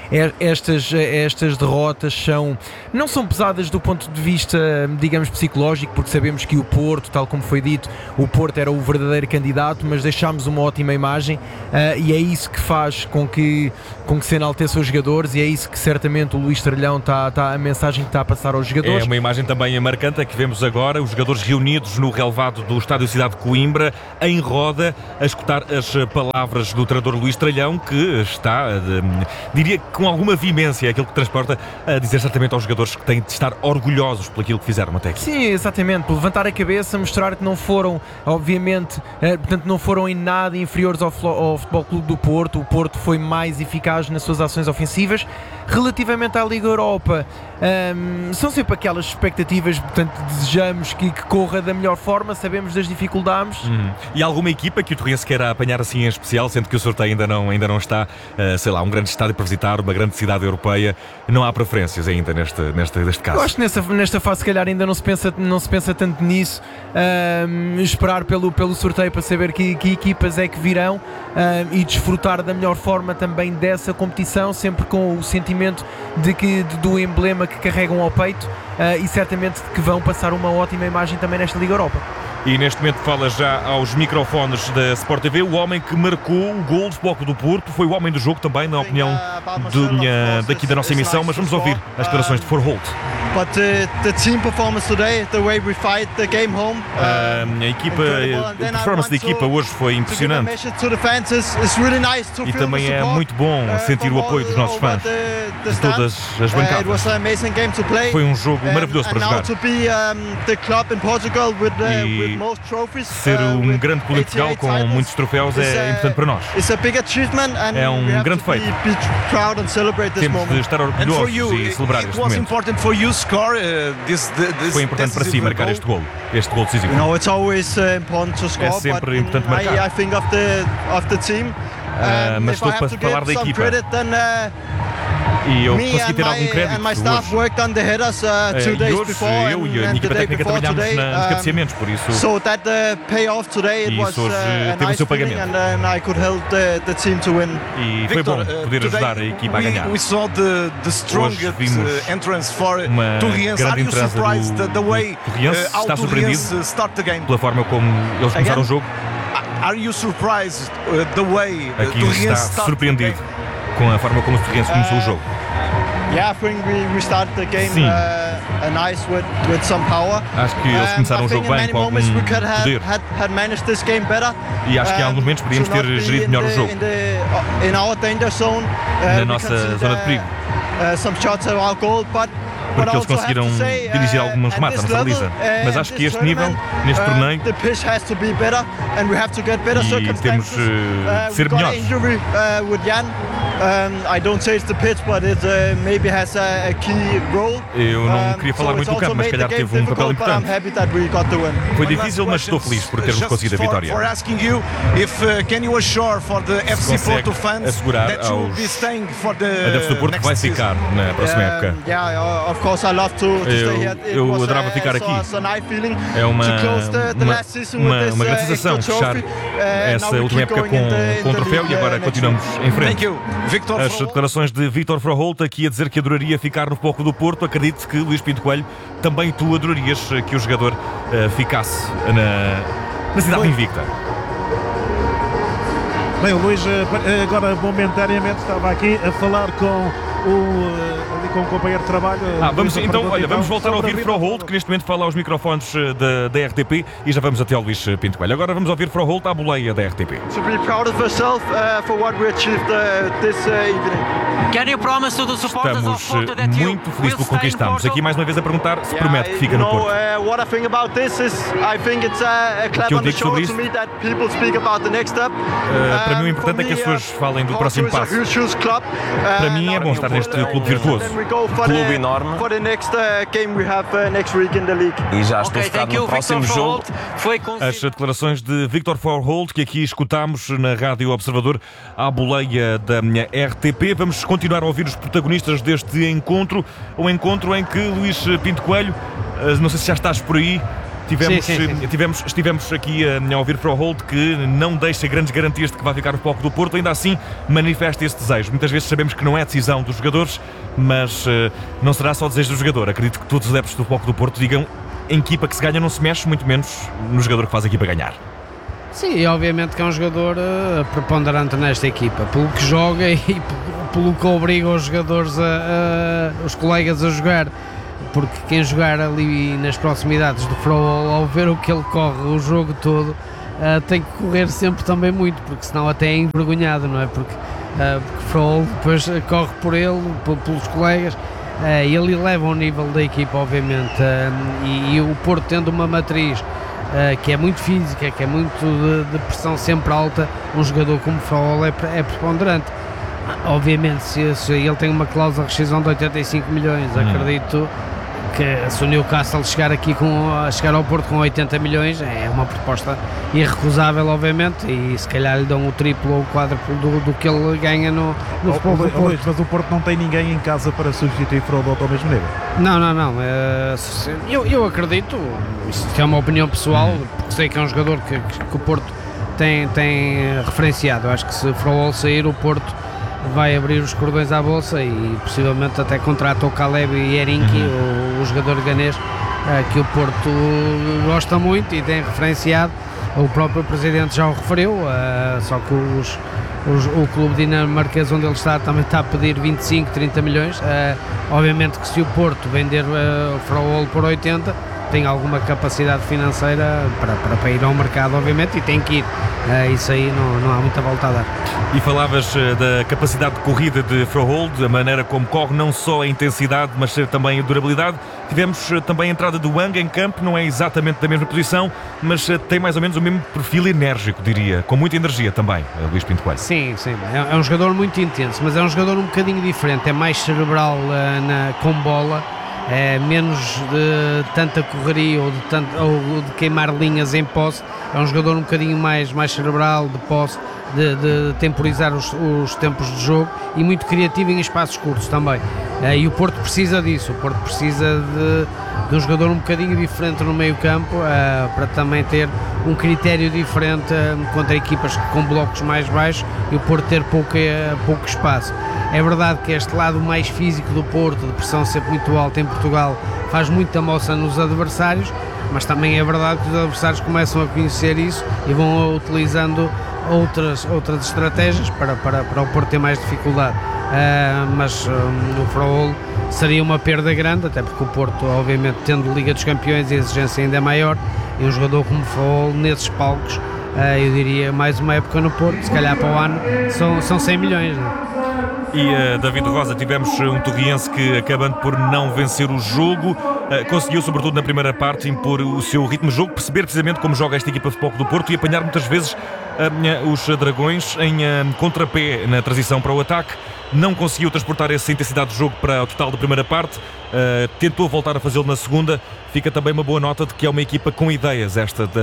Estas derrotas não são pesadas do ponto de vista, digamos, psicológico, porque sabemos que o Porto, tal como foi dito, o Porto era o verdadeiro candidato, mas deixámos uma ótima imagem, e é isso que faz com que se enalteça os jogadores, e é isso que certamente o Luís Trelhão a mensagem que está a passar aos jogadores. É uma imagem também marcante a que vemos agora, os jogadores reunidos no relevado do Estádio Cidade de Coimbra, em roda, a escutar as palavras do treinador Luís Trelhão, que está, diria que com alguma veemência, aquilo que transporta, a dizer certamente aos jogadores que têm de estar orgulhosos por aquilo que fizeram até aqui. Sim, exatamente, por levantar a cabeça, mostrar que não foram, obviamente, portanto não foram em nada inferiores ao Futebol Clube do Porto. O Porto foi mais eficaz nas suas ações ofensivas. Relativamente à Liga Europa, são sempre aquelas expectativas, portanto desejamos que corra da melhor forma, sabemos das dificuldades. E alguma equipa que o Torriense queira apanhar assim em especial, sendo que o sorteio ainda não está, sei lá, um grande estádio para visitar, uma grande cidade europeia, não há preferências ainda neste caso? Eu acho que nesta fase se calhar ainda não se pensa tanto nisso, esperar pelo sorteio para saber que equipas é que virão, e desfrutar da melhor forma também dessa competição, sempre com o sentimento do emblema que carregam ao peito, e certamente que vão passar uma ótima imagem também nesta Liga Europa. E neste momento fala já aos microfones da Sport TV o homem que marcou o gol do Futebol Clube do Porto, foi o homem do jogo também, na opinião daqui da nossa emissão, mas vamos ouvir as declarações de Verholt. But the team performance today, the way we fight the game home, a performance da equipa hoje foi impressionante, e também é muito bom sentir o apoio dos nossos fãs, de todas as bancadas. Foi um jogo maravilhoso para jogar, e ser um grande clube de Portugal com muitos troféus é importante para nós. É um grande feito. Temos de estar orgulhosos e celebrar este momento. Foi importante para si marcar este gol decisivo. É sempre importante marcar. Mas estou para falar da equipa, e eu consegui ter algum crédito hoje. E hoje eu e a minha equipa técnica trabalhámos nos cabeceamentos, por isso. E isso hoje teve o seu pagamento. E foi bom poder ajudar a equipa a ganhar. Hoje vimos uma grande entrada do Torriense. Está surpreendido pela forma como eles começaram o jogo? Aqui está surpreendido com a forma como o Torriense começou o jogo. Sim. Acho que eles começaram o jogo bem, com algum poder. E acho que em alguns momentos podíamos ter gerido melhor o jogo. Na nossa zona de perigo. Porque eles conseguiram dirigir alguns remates à nossa baliza. Mas acho que este nível, neste torneio, e temos de ser melhores. Eu não queria falar muito do campo, mas se calhar teve um papel importante. Foi difícil, mas estou feliz por termos conseguido a vitória. Se consegue assegurar aos adeptos do Porto que vai ficar na próxima época. Eu adorava ficar aqui. É uma grande sensação fechar essa última época com um troféu, e agora continuamos em frente. As declarações de Vítor Verholt, aqui a dizer que adoraria ficar no Futebol Clube do Porto. Acredito que, Luís Pinto Coelho, também tu adorarias que o jogador ficasse na cidade invicta. Bem, o Luís agora momentaneamente estava aqui a falar com o com um companheiro de trabalho. Vamos voltar a ouvir Froholt, que neste momento fala aos microfones da RTP, e já vamos até ao Luís Pinto Coelho. Agora vamos ouvir Froholt à boleia da RTP. To be proud of ourselves for what we achieved this evening. Can you promise to the supporters of Estamos Porto that you muito felizes pelo will que stay in conquistamos. Porto? Aqui mais uma vez a perguntar se promete que fica no Porto. What I think about this is I think it's a clap on the shoulder to me that people speak about the next step. Para mim o importante é que as pessoas falem do próximo passo. Para mim é bom estar neste clube virtuoso. Clube enorme. For the next game we have next week in the league. E já estou focado no próximo jogo. As declarações de Victor Froholt, que aqui escutámos na Rádio Observador à boleia da minha RTP. Vamos continuar a ouvir os protagonistas deste encontro, um encontro em que Luís Pinto Coelho, não sei se já estás por aí, estivemos aqui a ouvir Froholt, que não deixa grandes garantias de que vai ficar no palco do Porto, ainda assim manifesta esse desejo. Muitas vezes sabemos que não é decisão dos jogadores, mas não será só desejo do jogador. Acredito que todos os adeptos do palco do Porto digam: em equipa que se ganha não se mexe, muito menos no jogador que faz a equipa ganhar. Sim, e obviamente que é um jogador preponderante nesta equipa, pelo que joga e pelo que obriga os jogadores, os colegas a jogar, porque quem jogar ali nas proximidades do Froholt, ao ver o que ele corre o jogo todo, tem que correr sempre também muito, porque senão até é envergonhado, não é? Porque Froholt depois corre por ele, pelos colegas, ele eleva o nível da equipa, obviamente, e o Porto, tendo uma matriz que é muito física, que é muito de pressão sempre alta, um jogador como Froholt é preponderante. Obviamente, se ele tem uma cláusula de rescisão de 85 milhões, acredito que se o Newcastle chegar ao Porto com 80 milhões, é uma proposta irrecusável, obviamente, e se calhar lhe dão o triplo ou o quádruplo do que ele ganha no futebol do Porto. Mas o Porto não tem ninguém em casa para substituir Froholt ao mesmo nível? Não. Eu acredito, isto é uma opinião pessoal, porque sei que é um jogador que o Porto tem referenciado. Acho que se Froholt sair, o Porto vai abrir os cordões à bolsa e possivelmente até contrata o Caleb Herinki, o jogador ganês, que o Porto gosta muito e tem referenciado. O próprio presidente já o referiu, só que o clube dinamarquês onde ele está também está a pedir 25, 30 milhões. Obviamente que se o Porto vender o Froholt por 80, tem alguma capacidade financeira para ir ao mercado, obviamente, e tem que ir. Isso aí não há muita volta a dar. E falavas da capacidade de corrida de Froholt, a maneira como corre, não só a intensidade, mas também a durabilidade. Tivemos também a entrada do Wang em campo, não é exatamente da mesma posição, mas tem mais ou menos o mesmo perfil enérgico, diria, com muita energia também, Luís Pinto Coelho. Sim, é um jogador muito intenso, mas é um jogador um bocadinho diferente, é mais cerebral com bola, é menos de tanta correria ou de queimar linhas em posse. É um jogador um bocadinho mais cerebral, de posse, de temporizar os tempos de jogo, e muito criativo em espaços curtos também. E o Porto precisa disso. O Porto precisa de um jogador um bocadinho diferente no meio campo, para também ter um critério diferente contra equipas com blocos mais baixos, e o Porto ter pouco espaço. É verdade que este lado mais físico do Porto, de pressão sempre muito alta em Portugal, faz muita moça nos adversários, mas também é verdade que os adversários começam a conhecer isso e vão utilizando outras estratégias para o Porto ter mais dificuldade. Mas o Froholt seria uma perda grande, até porque o Porto, obviamente, tendo Liga dos Campeões, a exigência ainda é maior, e um jogador como Froholt nesses palcos, eu diria mais uma época no Porto, se calhar para o ano são 100 milhões. Não é? E David Rosa, tivemos um torriense que, acabando por não vencer o jogo, conseguiu, sobretudo na primeira parte, impor o seu ritmo de jogo, perceber precisamente como joga esta equipa de futebol do Porto e apanhar muitas vezes os dragões em contrapé na transição para o ataque. Não conseguiu transportar essa intensidade de jogo para o total da primeira parte, tentou voltar a fazê-lo na segunda. Fica também uma boa nota de que é uma equipa com ideias,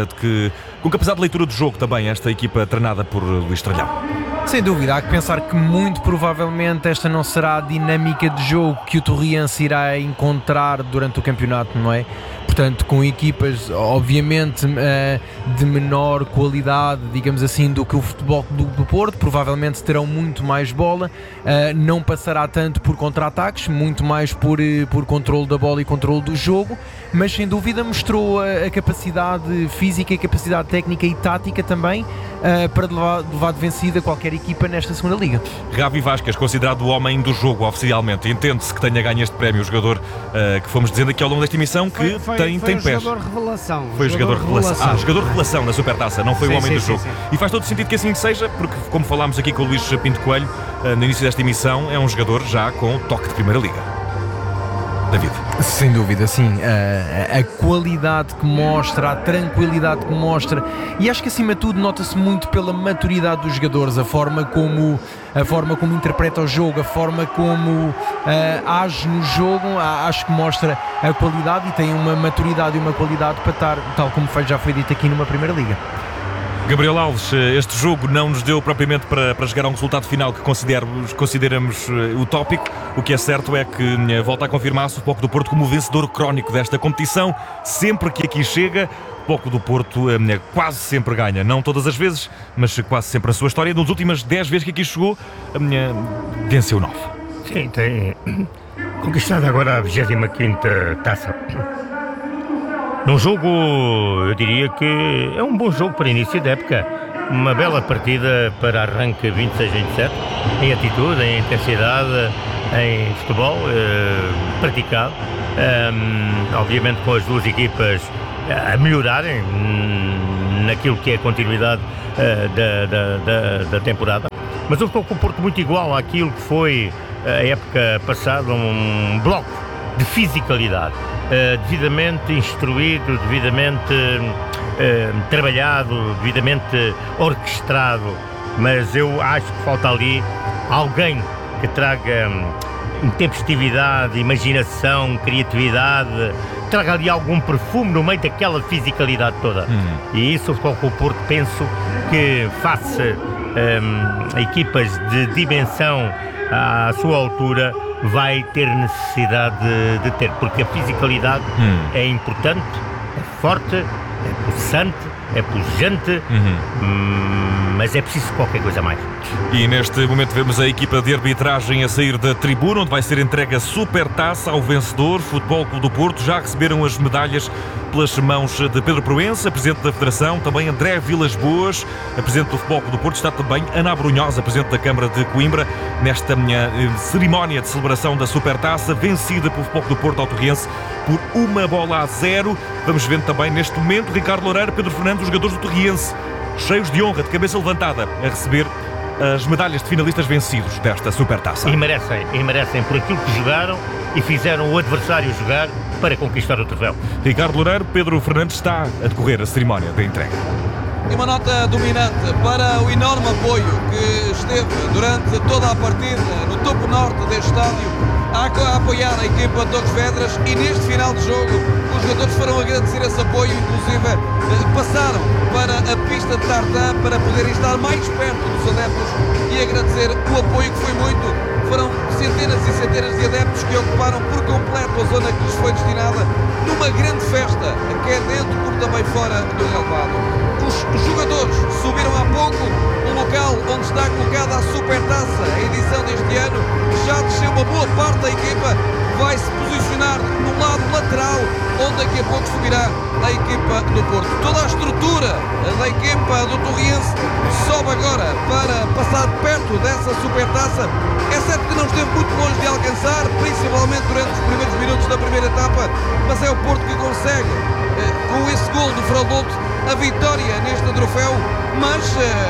com capacidade de leitura do jogo também, esta equipa treinada por Luís Tralhão. Sem dúvida, há que pensar que muito provavelmente esta não será a dinâmica de jogo que o Torriense irá encontrar durante o campeonato, não é? Portanto, com equipas obviamente de menor qualidade, digamos assim, do que o futebol do Porto, provavelmente terão muito mais bola, não passará tanto por contra-ataques, muito mais por controle da bola e controle do jogo, mas sem dúvida mostrou a capacidade física, a capacidade técnica e tática também para levar de vencida qualquer equipa nesta segunda liga. Gavi Vázquez, considerado o homem do jogo oficialmente. Entende-se que tenha ganho este prémio, o jogador que fomos dizendo aqui ao longo desta emissão que tem pés. Jogador revelação. Foi jogador revelação. Jogador revelação na Supertaça, não foi o homem do jogo. Sim. E faz todo sentido que assim seja, porque como falámos aqui com o Luís Pinto Coelho no início desta emissão, é um jogador já com toque de Primeira Liga. David. Sem dúvida, sim. A qualidade que mostra, a tranquilidade que mostra, e acho que acima de tudo nota-se muito pela maturidade dos jogadores, a forma como interpreta o jogo, a forma como age no jogo, acho que mostra a qualidade e tem uma maturidade e uma qualidade para estar, tal como já foi dito aqui, numa Primeira Liga. Gabriel Alves, este jogo não nos deu propriamente para chegar a um resultado final que consideramos utópico. O que é certo é que volta a confirmar-se o Futebol Clube do Porto como o vencedor crónico desta competição. Sempre que aqui chega, o Futebol Clube do Porto quase sempre ganha. Não todas as vezes, mas quase sempre a sua história. Nas últimas 10 vezes que aqui chegou, venceu 9. Sim, tem conquistado agora a 25ª taça. Num jogo, eu diria que é um bom jogo para início da época. Uma bela partida para arranque 26-27, em atitude, em intensidade, em futebol praticado. Obviamente com as duas equipas a melhorarem naquilo que é a continuidade da temporada. Mas eu estou com o Porto muito igual àquilo que foi a época passada, um bloco de fisicalidade. Devidamente instruído, devidamente trabalhado, devidamente orquestrado, mas eu acho que falta ali alguém que traga intempestividade, imaginação, criatividade, traga ali algum perfume no meio daquela fisicalidade toda. E isso com o Porto penso que face a equipas de dimensão à sua altura vai ter necessidade de ter, porque a fisicalidade é importante, é forte, é possante, é pujante, mas é preciso qualquer coisa mais. E neste momento vemos a equipa de arbitragem a sair da tribuna, onde vai ser entregue a Supertaça ao vencedor, Futebol Clube do Porto. Já receberam as medalhas pelas mãos de Pedro Proença, Presidente da Federação, também André Vilas Boas, Presidente do Futebol Clube do Porto, está também Ana Brunhosa, Presidente da Câmara de Coimbra, nesta cerimónia de celebração da Supertaça, vencida pelo Futebol Clube do Porto ao Torriense por 1-0. Vamos vendo também neste momento Ricardo Loureiro, Pedro Fernandes, os jogadores do Torriense, cheios de honra, de cabeça levantada, a receber as medalhas de finalistas vencidos desta Supertaça. E merecem por aquilo que jogaram e fizeram o adversário jogar para conquistar o troféu. Ricardo Loureiro, Pedro Fernandes, está a decorrer a cerimónia da entrega. E uma nota dominante para o enorme apoio que esteve durante toda a partida no topo norte deste estádio a apoiar a equipa de Torres Vedras, e neste final de jogo os jogadores foram agradecer esse apoio, inclusive passaram para a pista de tartan para poderem estar mais perto dos adeptos e agradecer o apoio que foi muito. Foram centenas e centenas de adeptos que ocuparam por completo a zona que lhes foi destinada numa grande festa, quer dentro como também fora do relvado. Os jogadores subiram há pouco o local onde está colocada a Supertaça, a edição deste ano. Já desceu uma boa parte da equipa, vai se posicionar no lado lateral, onde daqui a pouco subirá a equipa do Porto. Toda a estrutura da equipa do Torriense sobe agora para passar perto dessa Supertaça. É certo que não esteve muito longe de alcançar, principalmente durante os primeiros minutos da primeira etapa, mas é o Porto que consegue, com esse gol do Fraudoto, a vitória neste troféu, mas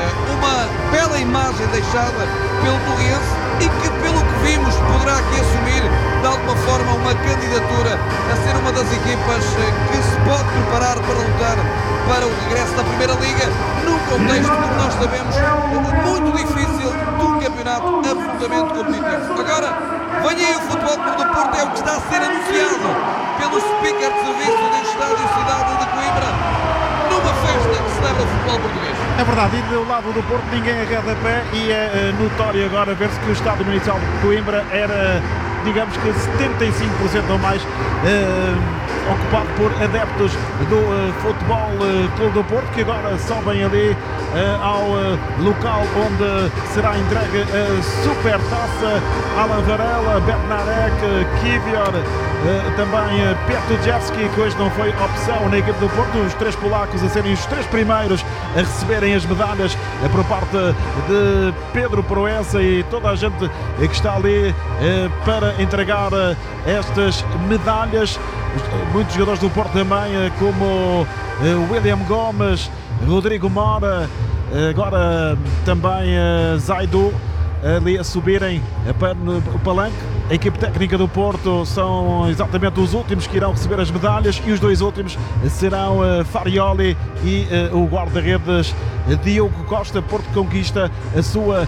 uma bela imagem deixada pelo Torriense e que, pelo que vimos, poderá aqui assumir de alguma forma uma candidatura a ser uma das equipas que se pode preparar para lutar para o regresso da Primeira Liga, num contexto, como nós sabemos, muito difícil, de um campeonato absolutamente competitivo. Agora, venha aí o Futebol Clube do Porto, é o que está a ser anunciado pelo speaker de serviço deste estádio Cidade de Coimbra, numa festa que celebra o futebol português. É verdade, e do lado do Porto ninguém arreda pé, e é notório agora ver-se que o estádio municipal de Coimbra era, digamos que 75% ou mais ocupado por adeptos do Futebol Futebol Clube do Porto, que agora sobem ali ao local onde será entregue a Supertaça. Alan Varela, Bednarek, Kivior, também Petruszewski, que hoje não foi opção na equipe do Porto, os 3 polacos a serem os 3 primeiros a receberem as medalhas por parte de Pedro Proença e toda a gente que está ali para entregar estas medalhas. Muitos jogadores do Porto também, como William Gomes, Rodrigo Mora, agora também Zaidu, ali a subirem para o palanque. A equipe técnica do Porto são exatamente os últimos que irão receber as medalhas e os 2 últimos serão Farioli e o guarda-redes Diogo Costa. Porto conquista a sua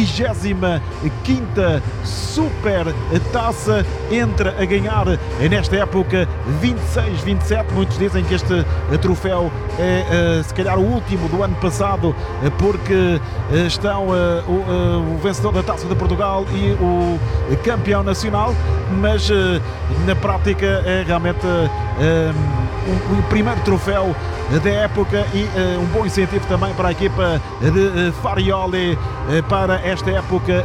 25ª Super Taça, entra a ganhar nesta época 26-27. Muitos dizem que este troféu é se calhar o último do ano passado, porque estão o vencedor da Taça de Portugal e o campeão nacional, mas na prática é realmente o primeiro troféu da época e um bom incentivo também para a equipa de Farioli para esta época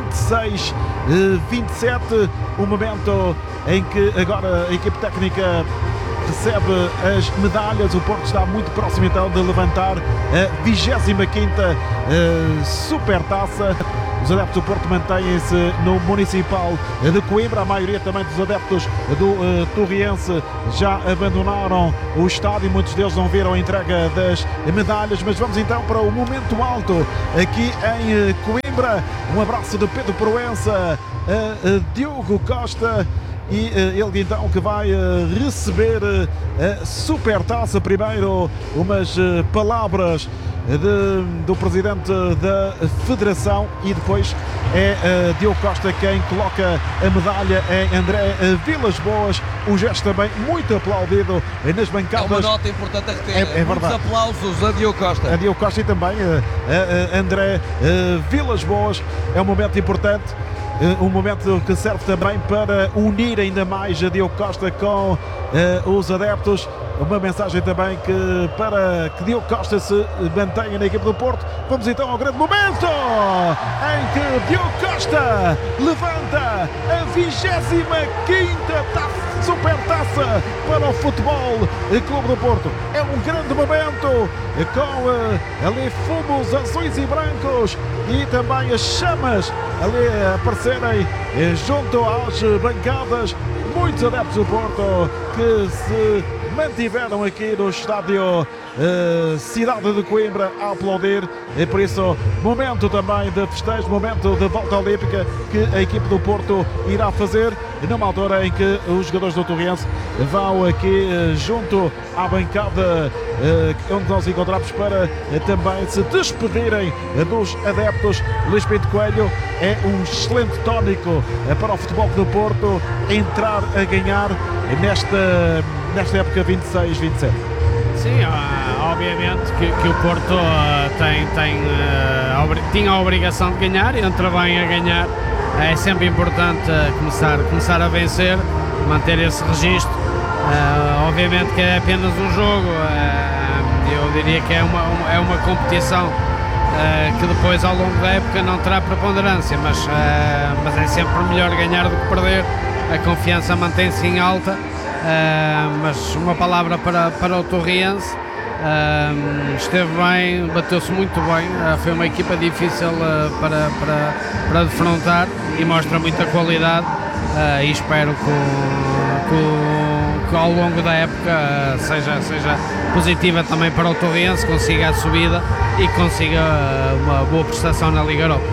26-27, um momento em que agora a equipe técnica recebe as medalhas. O Porto está muito próximo então de levantar a 25ª Supertaça. Os adeptos do Porto mantêm-se no Municipal de Coimbra. A maioria também dos adeptos do Torriense já abandonaram o estádio. Muitos deles não viram a entrega das medalhas. Mas vamos então para o momento alto aqui em Coimbra. Um abraço de Pedro Proença a Diogo Costa. E ele então que vai receber a Supertaça. Primeiro umas palavras do presidente da Federação e depois é Diogo Costa quem coloca a medalha, é André Vilas Boas. O gesto também muito aplaudido nas bancadas. É uma nota importante a reter. É muitos verdade. Aplausos a Diogo Costa. A Diogo Costa e também a André Vilas Boas. É um momento importante. Um momento que serve também para unir ainda mais a Diogo Costa com os adeptos. Uma mensagem também para que Diogo Costa se mantenha na equipe do Porto. Vamos então ao grande momento em que Diogo Costa levanta a 25ª Supertaça para o Futebol Clube do Porto. É um grande momento com ali fumos azuis e brancos e também as chamas ali a aparecerem junto às bancadas. Muitos adeptos do Porto que se mantiveram aqui no estádio Cidade de Coimbra a aplaudir, e por isso momento também de festejo, momento de volta olímpica que a equipe do Porto irá fazer numa altura em que os jogadores do Torriense vão aqui junto à bancada onde nós encontramos para também se despedirem dos adeptos. Luís Pinto Coelho, é um excelente tónico para o Futebol do Porto entrar a ganhar nesta época 26-27. Sim, obviamente que o Porto tinha a obrigação de ganhar, entra bem a ganhar. É sempre importante começar a vencer, manter esse registro. Obviamente que é apenas um jogo, eu diria que é uma competição que depois ao longo da época não terá preponderância, mas é sempre melhor ganhar do que perder. A confiança mantém-se em alta. Mas uma palavra para o Torriense, esteve bem, bateu-se muito bem, foi uma equipa difícil para defrontar e mostra muita qualidade, e espero que ao longo da época seja positiva também para o Torriense, consiga a subida e consiga uma boa prestação na Liga Europa.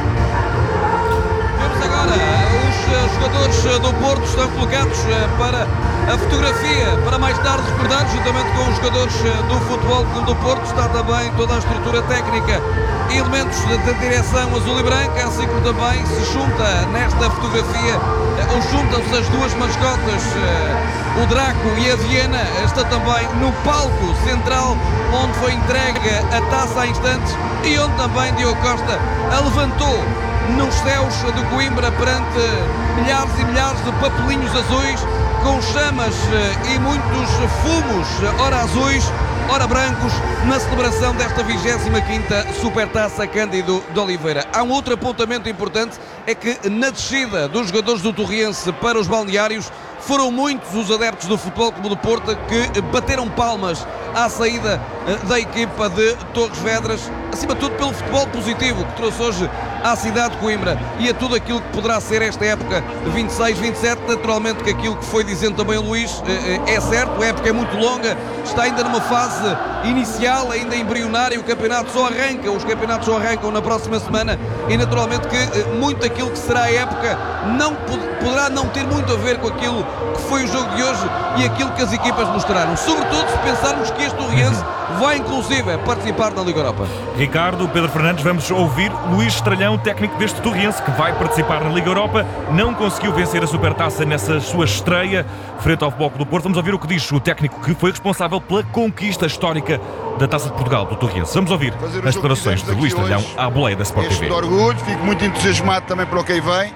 Vemos agora os jogadores do Porto estão colocados para a fotografia, para mais tarde recordar, juntamente com os jogadores do Futebol Clube do Porto, está também toda a estrutura técnica e elementos da direção azul e branca, assim como também se junta nesta fotografia, ou juntam-se as duas mascotas, o Draco e a Viena, está também no palco central, onde foi entregue a taça há instantes e onde também Diogo Costa a levantou nos céus de Coimbra perante milhares e milhares de papelinhos azuis com chamas e muitos fumos, ora azuis, ora brancos, na celebração desta 25ª Supertaça Cândido de Oliveira. Há um outro apontamento importante, é que na descida dos jogadores do Torriense para os balneários, foram muitos os adeptos do Futebol Clube do Porto que bateram palmas à saída da equipa de Torres Vedras, acima de tudo pelo futebol positivo que trouxe hoje à cidade de Coimbra e a tudo aquilo que poderá ser esta época 26-27. Naturalmente que aquilo que foi dizendo também o Luís é certo, a época é muito longa, está ainda numa fase inicial, ainda embrionária, os campeonatos só arrancam na próxima semana e naturalmente que muito aquilo que será a época poderá não ter muito a ver com aquilo que foi o jogo de hoje e aquilo que as equipas mostraram, sobretudo se pensarmos que este Torriense vai inclusive participar na Liga Europa. Ricardo, Pedro Fernandes, vamos ouvir Luís Estralhão, técnico deste Torriense, que vai participar na Liga Europa, não conseguiu vencer a Supertaça nessa sua estreia frente ao Futebol Clube do Porto. Vamos ouvir o que diz o técnico que foi responsável pela conquista histórica da Taça de Portugal do Torriense. Vamos ouvir as declarações de Luís Estralhão à boleia da Sport TV. De orgulho, fico muito entusiasmado também para o que aí vem.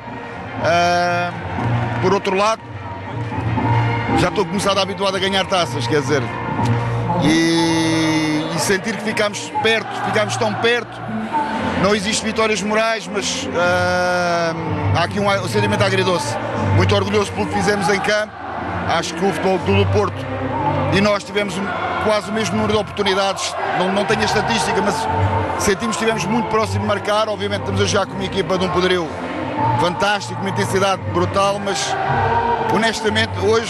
Por outro lado, já estou começado habituado a ganhar taças, quer dizer, e sentir que ficámos tão perto. Não existe vitórias morais, mas há aqui um sentimento agridoce. Muito orgulhoso pelo que fizemos em campo. Acho que o Futebol Clube do Porto e nós tivemos quase o mesmo número de oportunidades. Não tenho a estatística, mas sentimos que estivemos muito próximo de marcar. Obviamente estamos a jogar com uma equipa de um poderio fantástico, uma intensidade brutal, mas honestamente hoje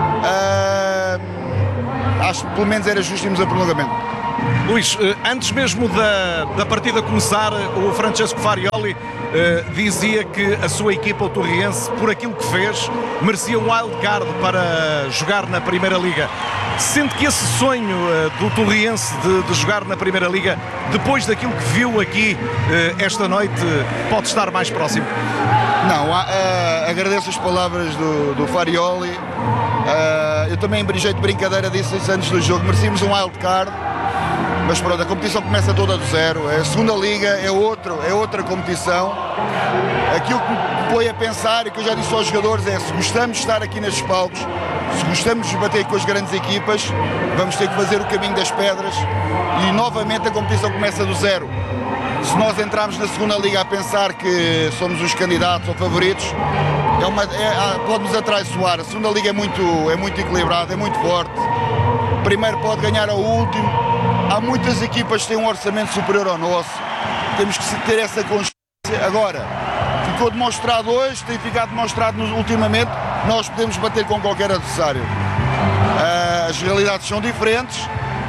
acho que pelo menos era justo irmos a prolongamento. Luís, antes mesmo da partida começar, o Francesco Farioli dizia que a sua equipa, o Torriense, por aquilo que fez, merecia um wildcard para jogar na Primeira Liga. Sente que esse sonho do Torriense de jogar na Primeira Liga, depois daquilo que viu aqui esta noite, pode estar mais próximo? Não, agradeço as palavras do Farioli. Eu também, em jeito de brincadeira, disse isso antes do jogo, merecíamos um wildcard. Mas pronto, a competição começa toda do zero. A segunda liga é outra competição. Aquilo que me põe a pensar e que eu já disse aos jogadores é: se gostamos de estar aqui nestes palcos, se gostamos de bater com as grandes equipas, vamos ter que fazer o caminho das pedras e novamente a competição começa do zero. Se nós entrarmos na segunda liga a pensar que somos os candidatos ou favoritos, pode-nos atraiçoar. A segunda liga é muito equilibrada, é muito forte. O primeiro pode ganhar ao último. Há muitas equipas que têm um orçamento superior ao nosso. Temos que ter essa consciência. Agora, ficou demonstrado hoje, tem ficado demonstrado ultimamente, nós podemos bater com qualquer adversário. As realidades são diferentes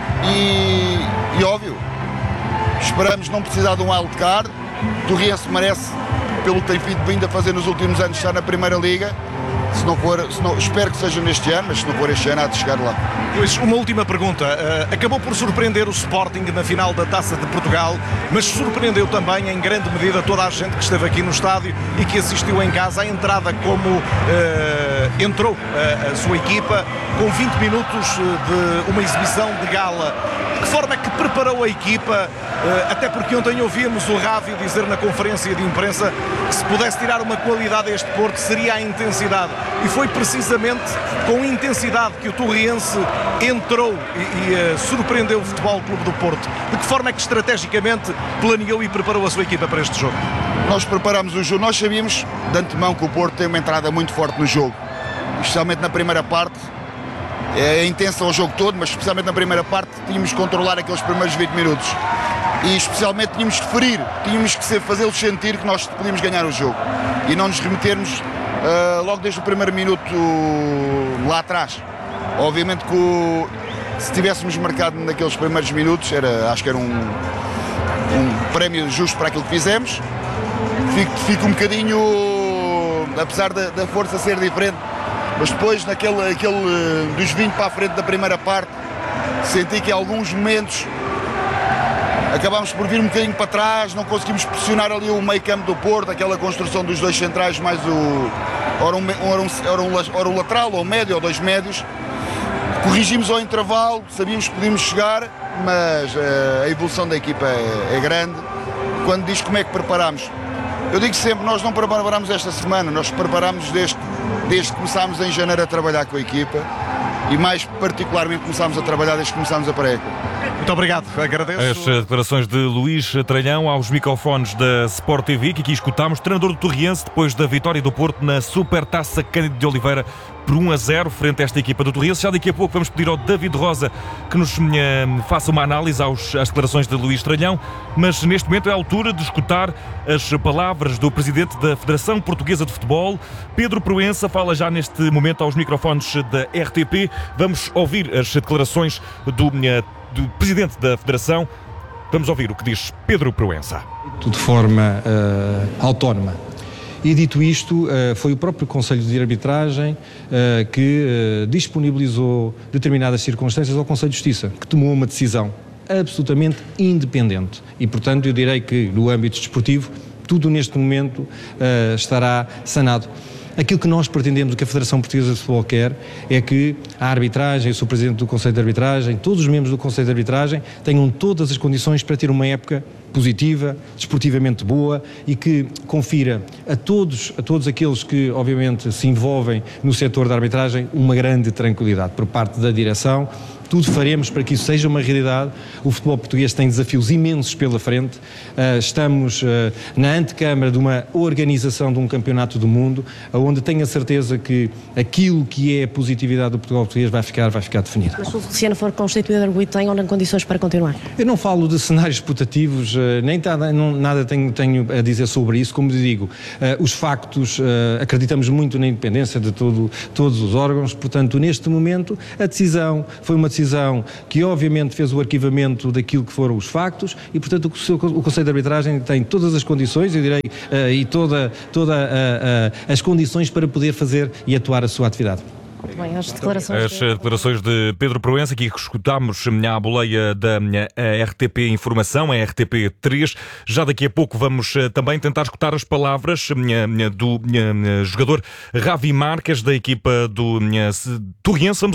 e óbvio, esperamos não precisar de um wildcard. O Torriense merece, pelo que tem vindo a fazer nos últimos anos, estar na Primeira Liga. Espero que seja neste ano, mas se não for este ano, há de chegar lá. Luís, uma última pergunta. Acabou por surpreender o Sporting na final da Taça de Portugal, mas surpreendeu também, em grande medida, toda a gente que esteve aqui no estádio e que assistiu em casa à entrada, como entrou a sua equipa, com 20 minutos de uma exibição de gala. De que forma é que preparou a equipa? Até porque ontem ouvíamos o Ravi dizer na conferência de imprensa que se pudesse tirar uma qualidade a este Porto seria a intensidade, e foi precisamente com intensidade que o Torriense entrou e surpreendeu o Futebol Clube do Porto. De que forma é que estrategicamente planeou e preparou a sua equipa para este jogo? Nós preparámos o jogo, nós sabíamos de antemão que o Porto tem uma entrada muito forte no jogo, especialmente na primeira parte. É intensa o jogo todo, mas especialmente na primeira parte tínhamos que controlar aqueles primeiros 20 minutos e especialmente tínhamos que ferir, tínhamos que fazê-los sentir que nós podíamos ganhar o jogo e não nos remetermos logo desde o primeiro minuto lá atrás. Obviamente que se tivéssemos marcado naqueles primeiros minutos, acho que era um prémio justo para aquilo que fizemos. Fico um bocadinho, apesar da força ser diferente, mas depois dos 20 para a frente da primeira parte, senti que em alguns momentos acabámos por vir um bocadinho para trás, não conseguimos pressionar ali o meio campo do Porto, aquela construção dos dois centrais, mais ora o lateral, ou o médio, ou dois médios. Corrigimos ao intervalo, sabíamos que podíamos chegar, mas a evolução da equipa é grande. Quando diz como é que preparámos, eu digo sempre, nós não preparámos esta semana, nós preparámos desde desde que começámos em janeiro a trabalhar com a equipa e mais particularmente começámos a trabalhar desde que começámos a pré-época. Muito obrigado, agradeço. As declarações de Luís Tralhão aos microfones da Sport TV, que aqui escutámos, treinador do Torriense, depois da vitória do Porto na Supertaça Cândido de Oliveira por 1-0 frente a esta equipa do Torriense. Já daqui a pouco vamos pedir ao David Rosa que nos faça uma análise às declarações de Luís Tralhão, mas neste momento é a altura de escutar as palavras do presidente da Federação Portuguesa de Futebol, Pedro Proença, fala já neste momento aos microfones da RTP. Vamos ouvir as declarações do presidente da Federação. Vamos ouvir o que diz Pedro Proença. De forma autónoma. E dito isto, foi o próprio Conselho de Arbitragem que disponibilizou determinadas circunstâncias ao Conselho de Justiça, que tomou uma decisão absolutamente independente. E, portanto, eu direi que no âmbito desportivo, tudo neste momento estará sanado. Aquilo que nós pretendemos, o que a Federação Portuguesa de Futebol quer, é que a arbitragem, eu sou Presidente do Conselho de Arbitragem, todos os membros do Conselho de Arbitragem tenham todas as condições para ter uma época positiva, desportivamente boa e que confira a todos aqueles que, obviamente, se envolvem no setor da arbitragem uma grande tranquilidade por parte da direção. Tudo faremos para que isso seja uma realidade. O futebol português tem desafios imensos pela frente. Estamos na antecâmara de uma organização de um campeonato do mundo, onde tenho a certeza que aquilo que é a positividade do futebol português vai ficar definido. Mas se o Luciano for constituído arguido, tem ou não condições para continuar? Eu não falo de cenários putativos, nem nada tenho a dizer sobre isso. Como digo, os factos, acreditamos muito na independência de todos os órgãos, portanto, neste momento, a decisão foi uma decisão que obviamente fez o arquivamento daquilo que foram os factos e, portanto, o Conselho de Arbitragem tem todas as condições, eu direi, e todas as condições para poder fazer e atuar a sua atividade. Bem, as declarações de Pedro Proença, aqui que escutámos à boleia da RTP Informação, a RTP3. Já daqui a pouco vamos também tentar escutar as palavras do jogador Ravi Marques, da equipa do Torriense.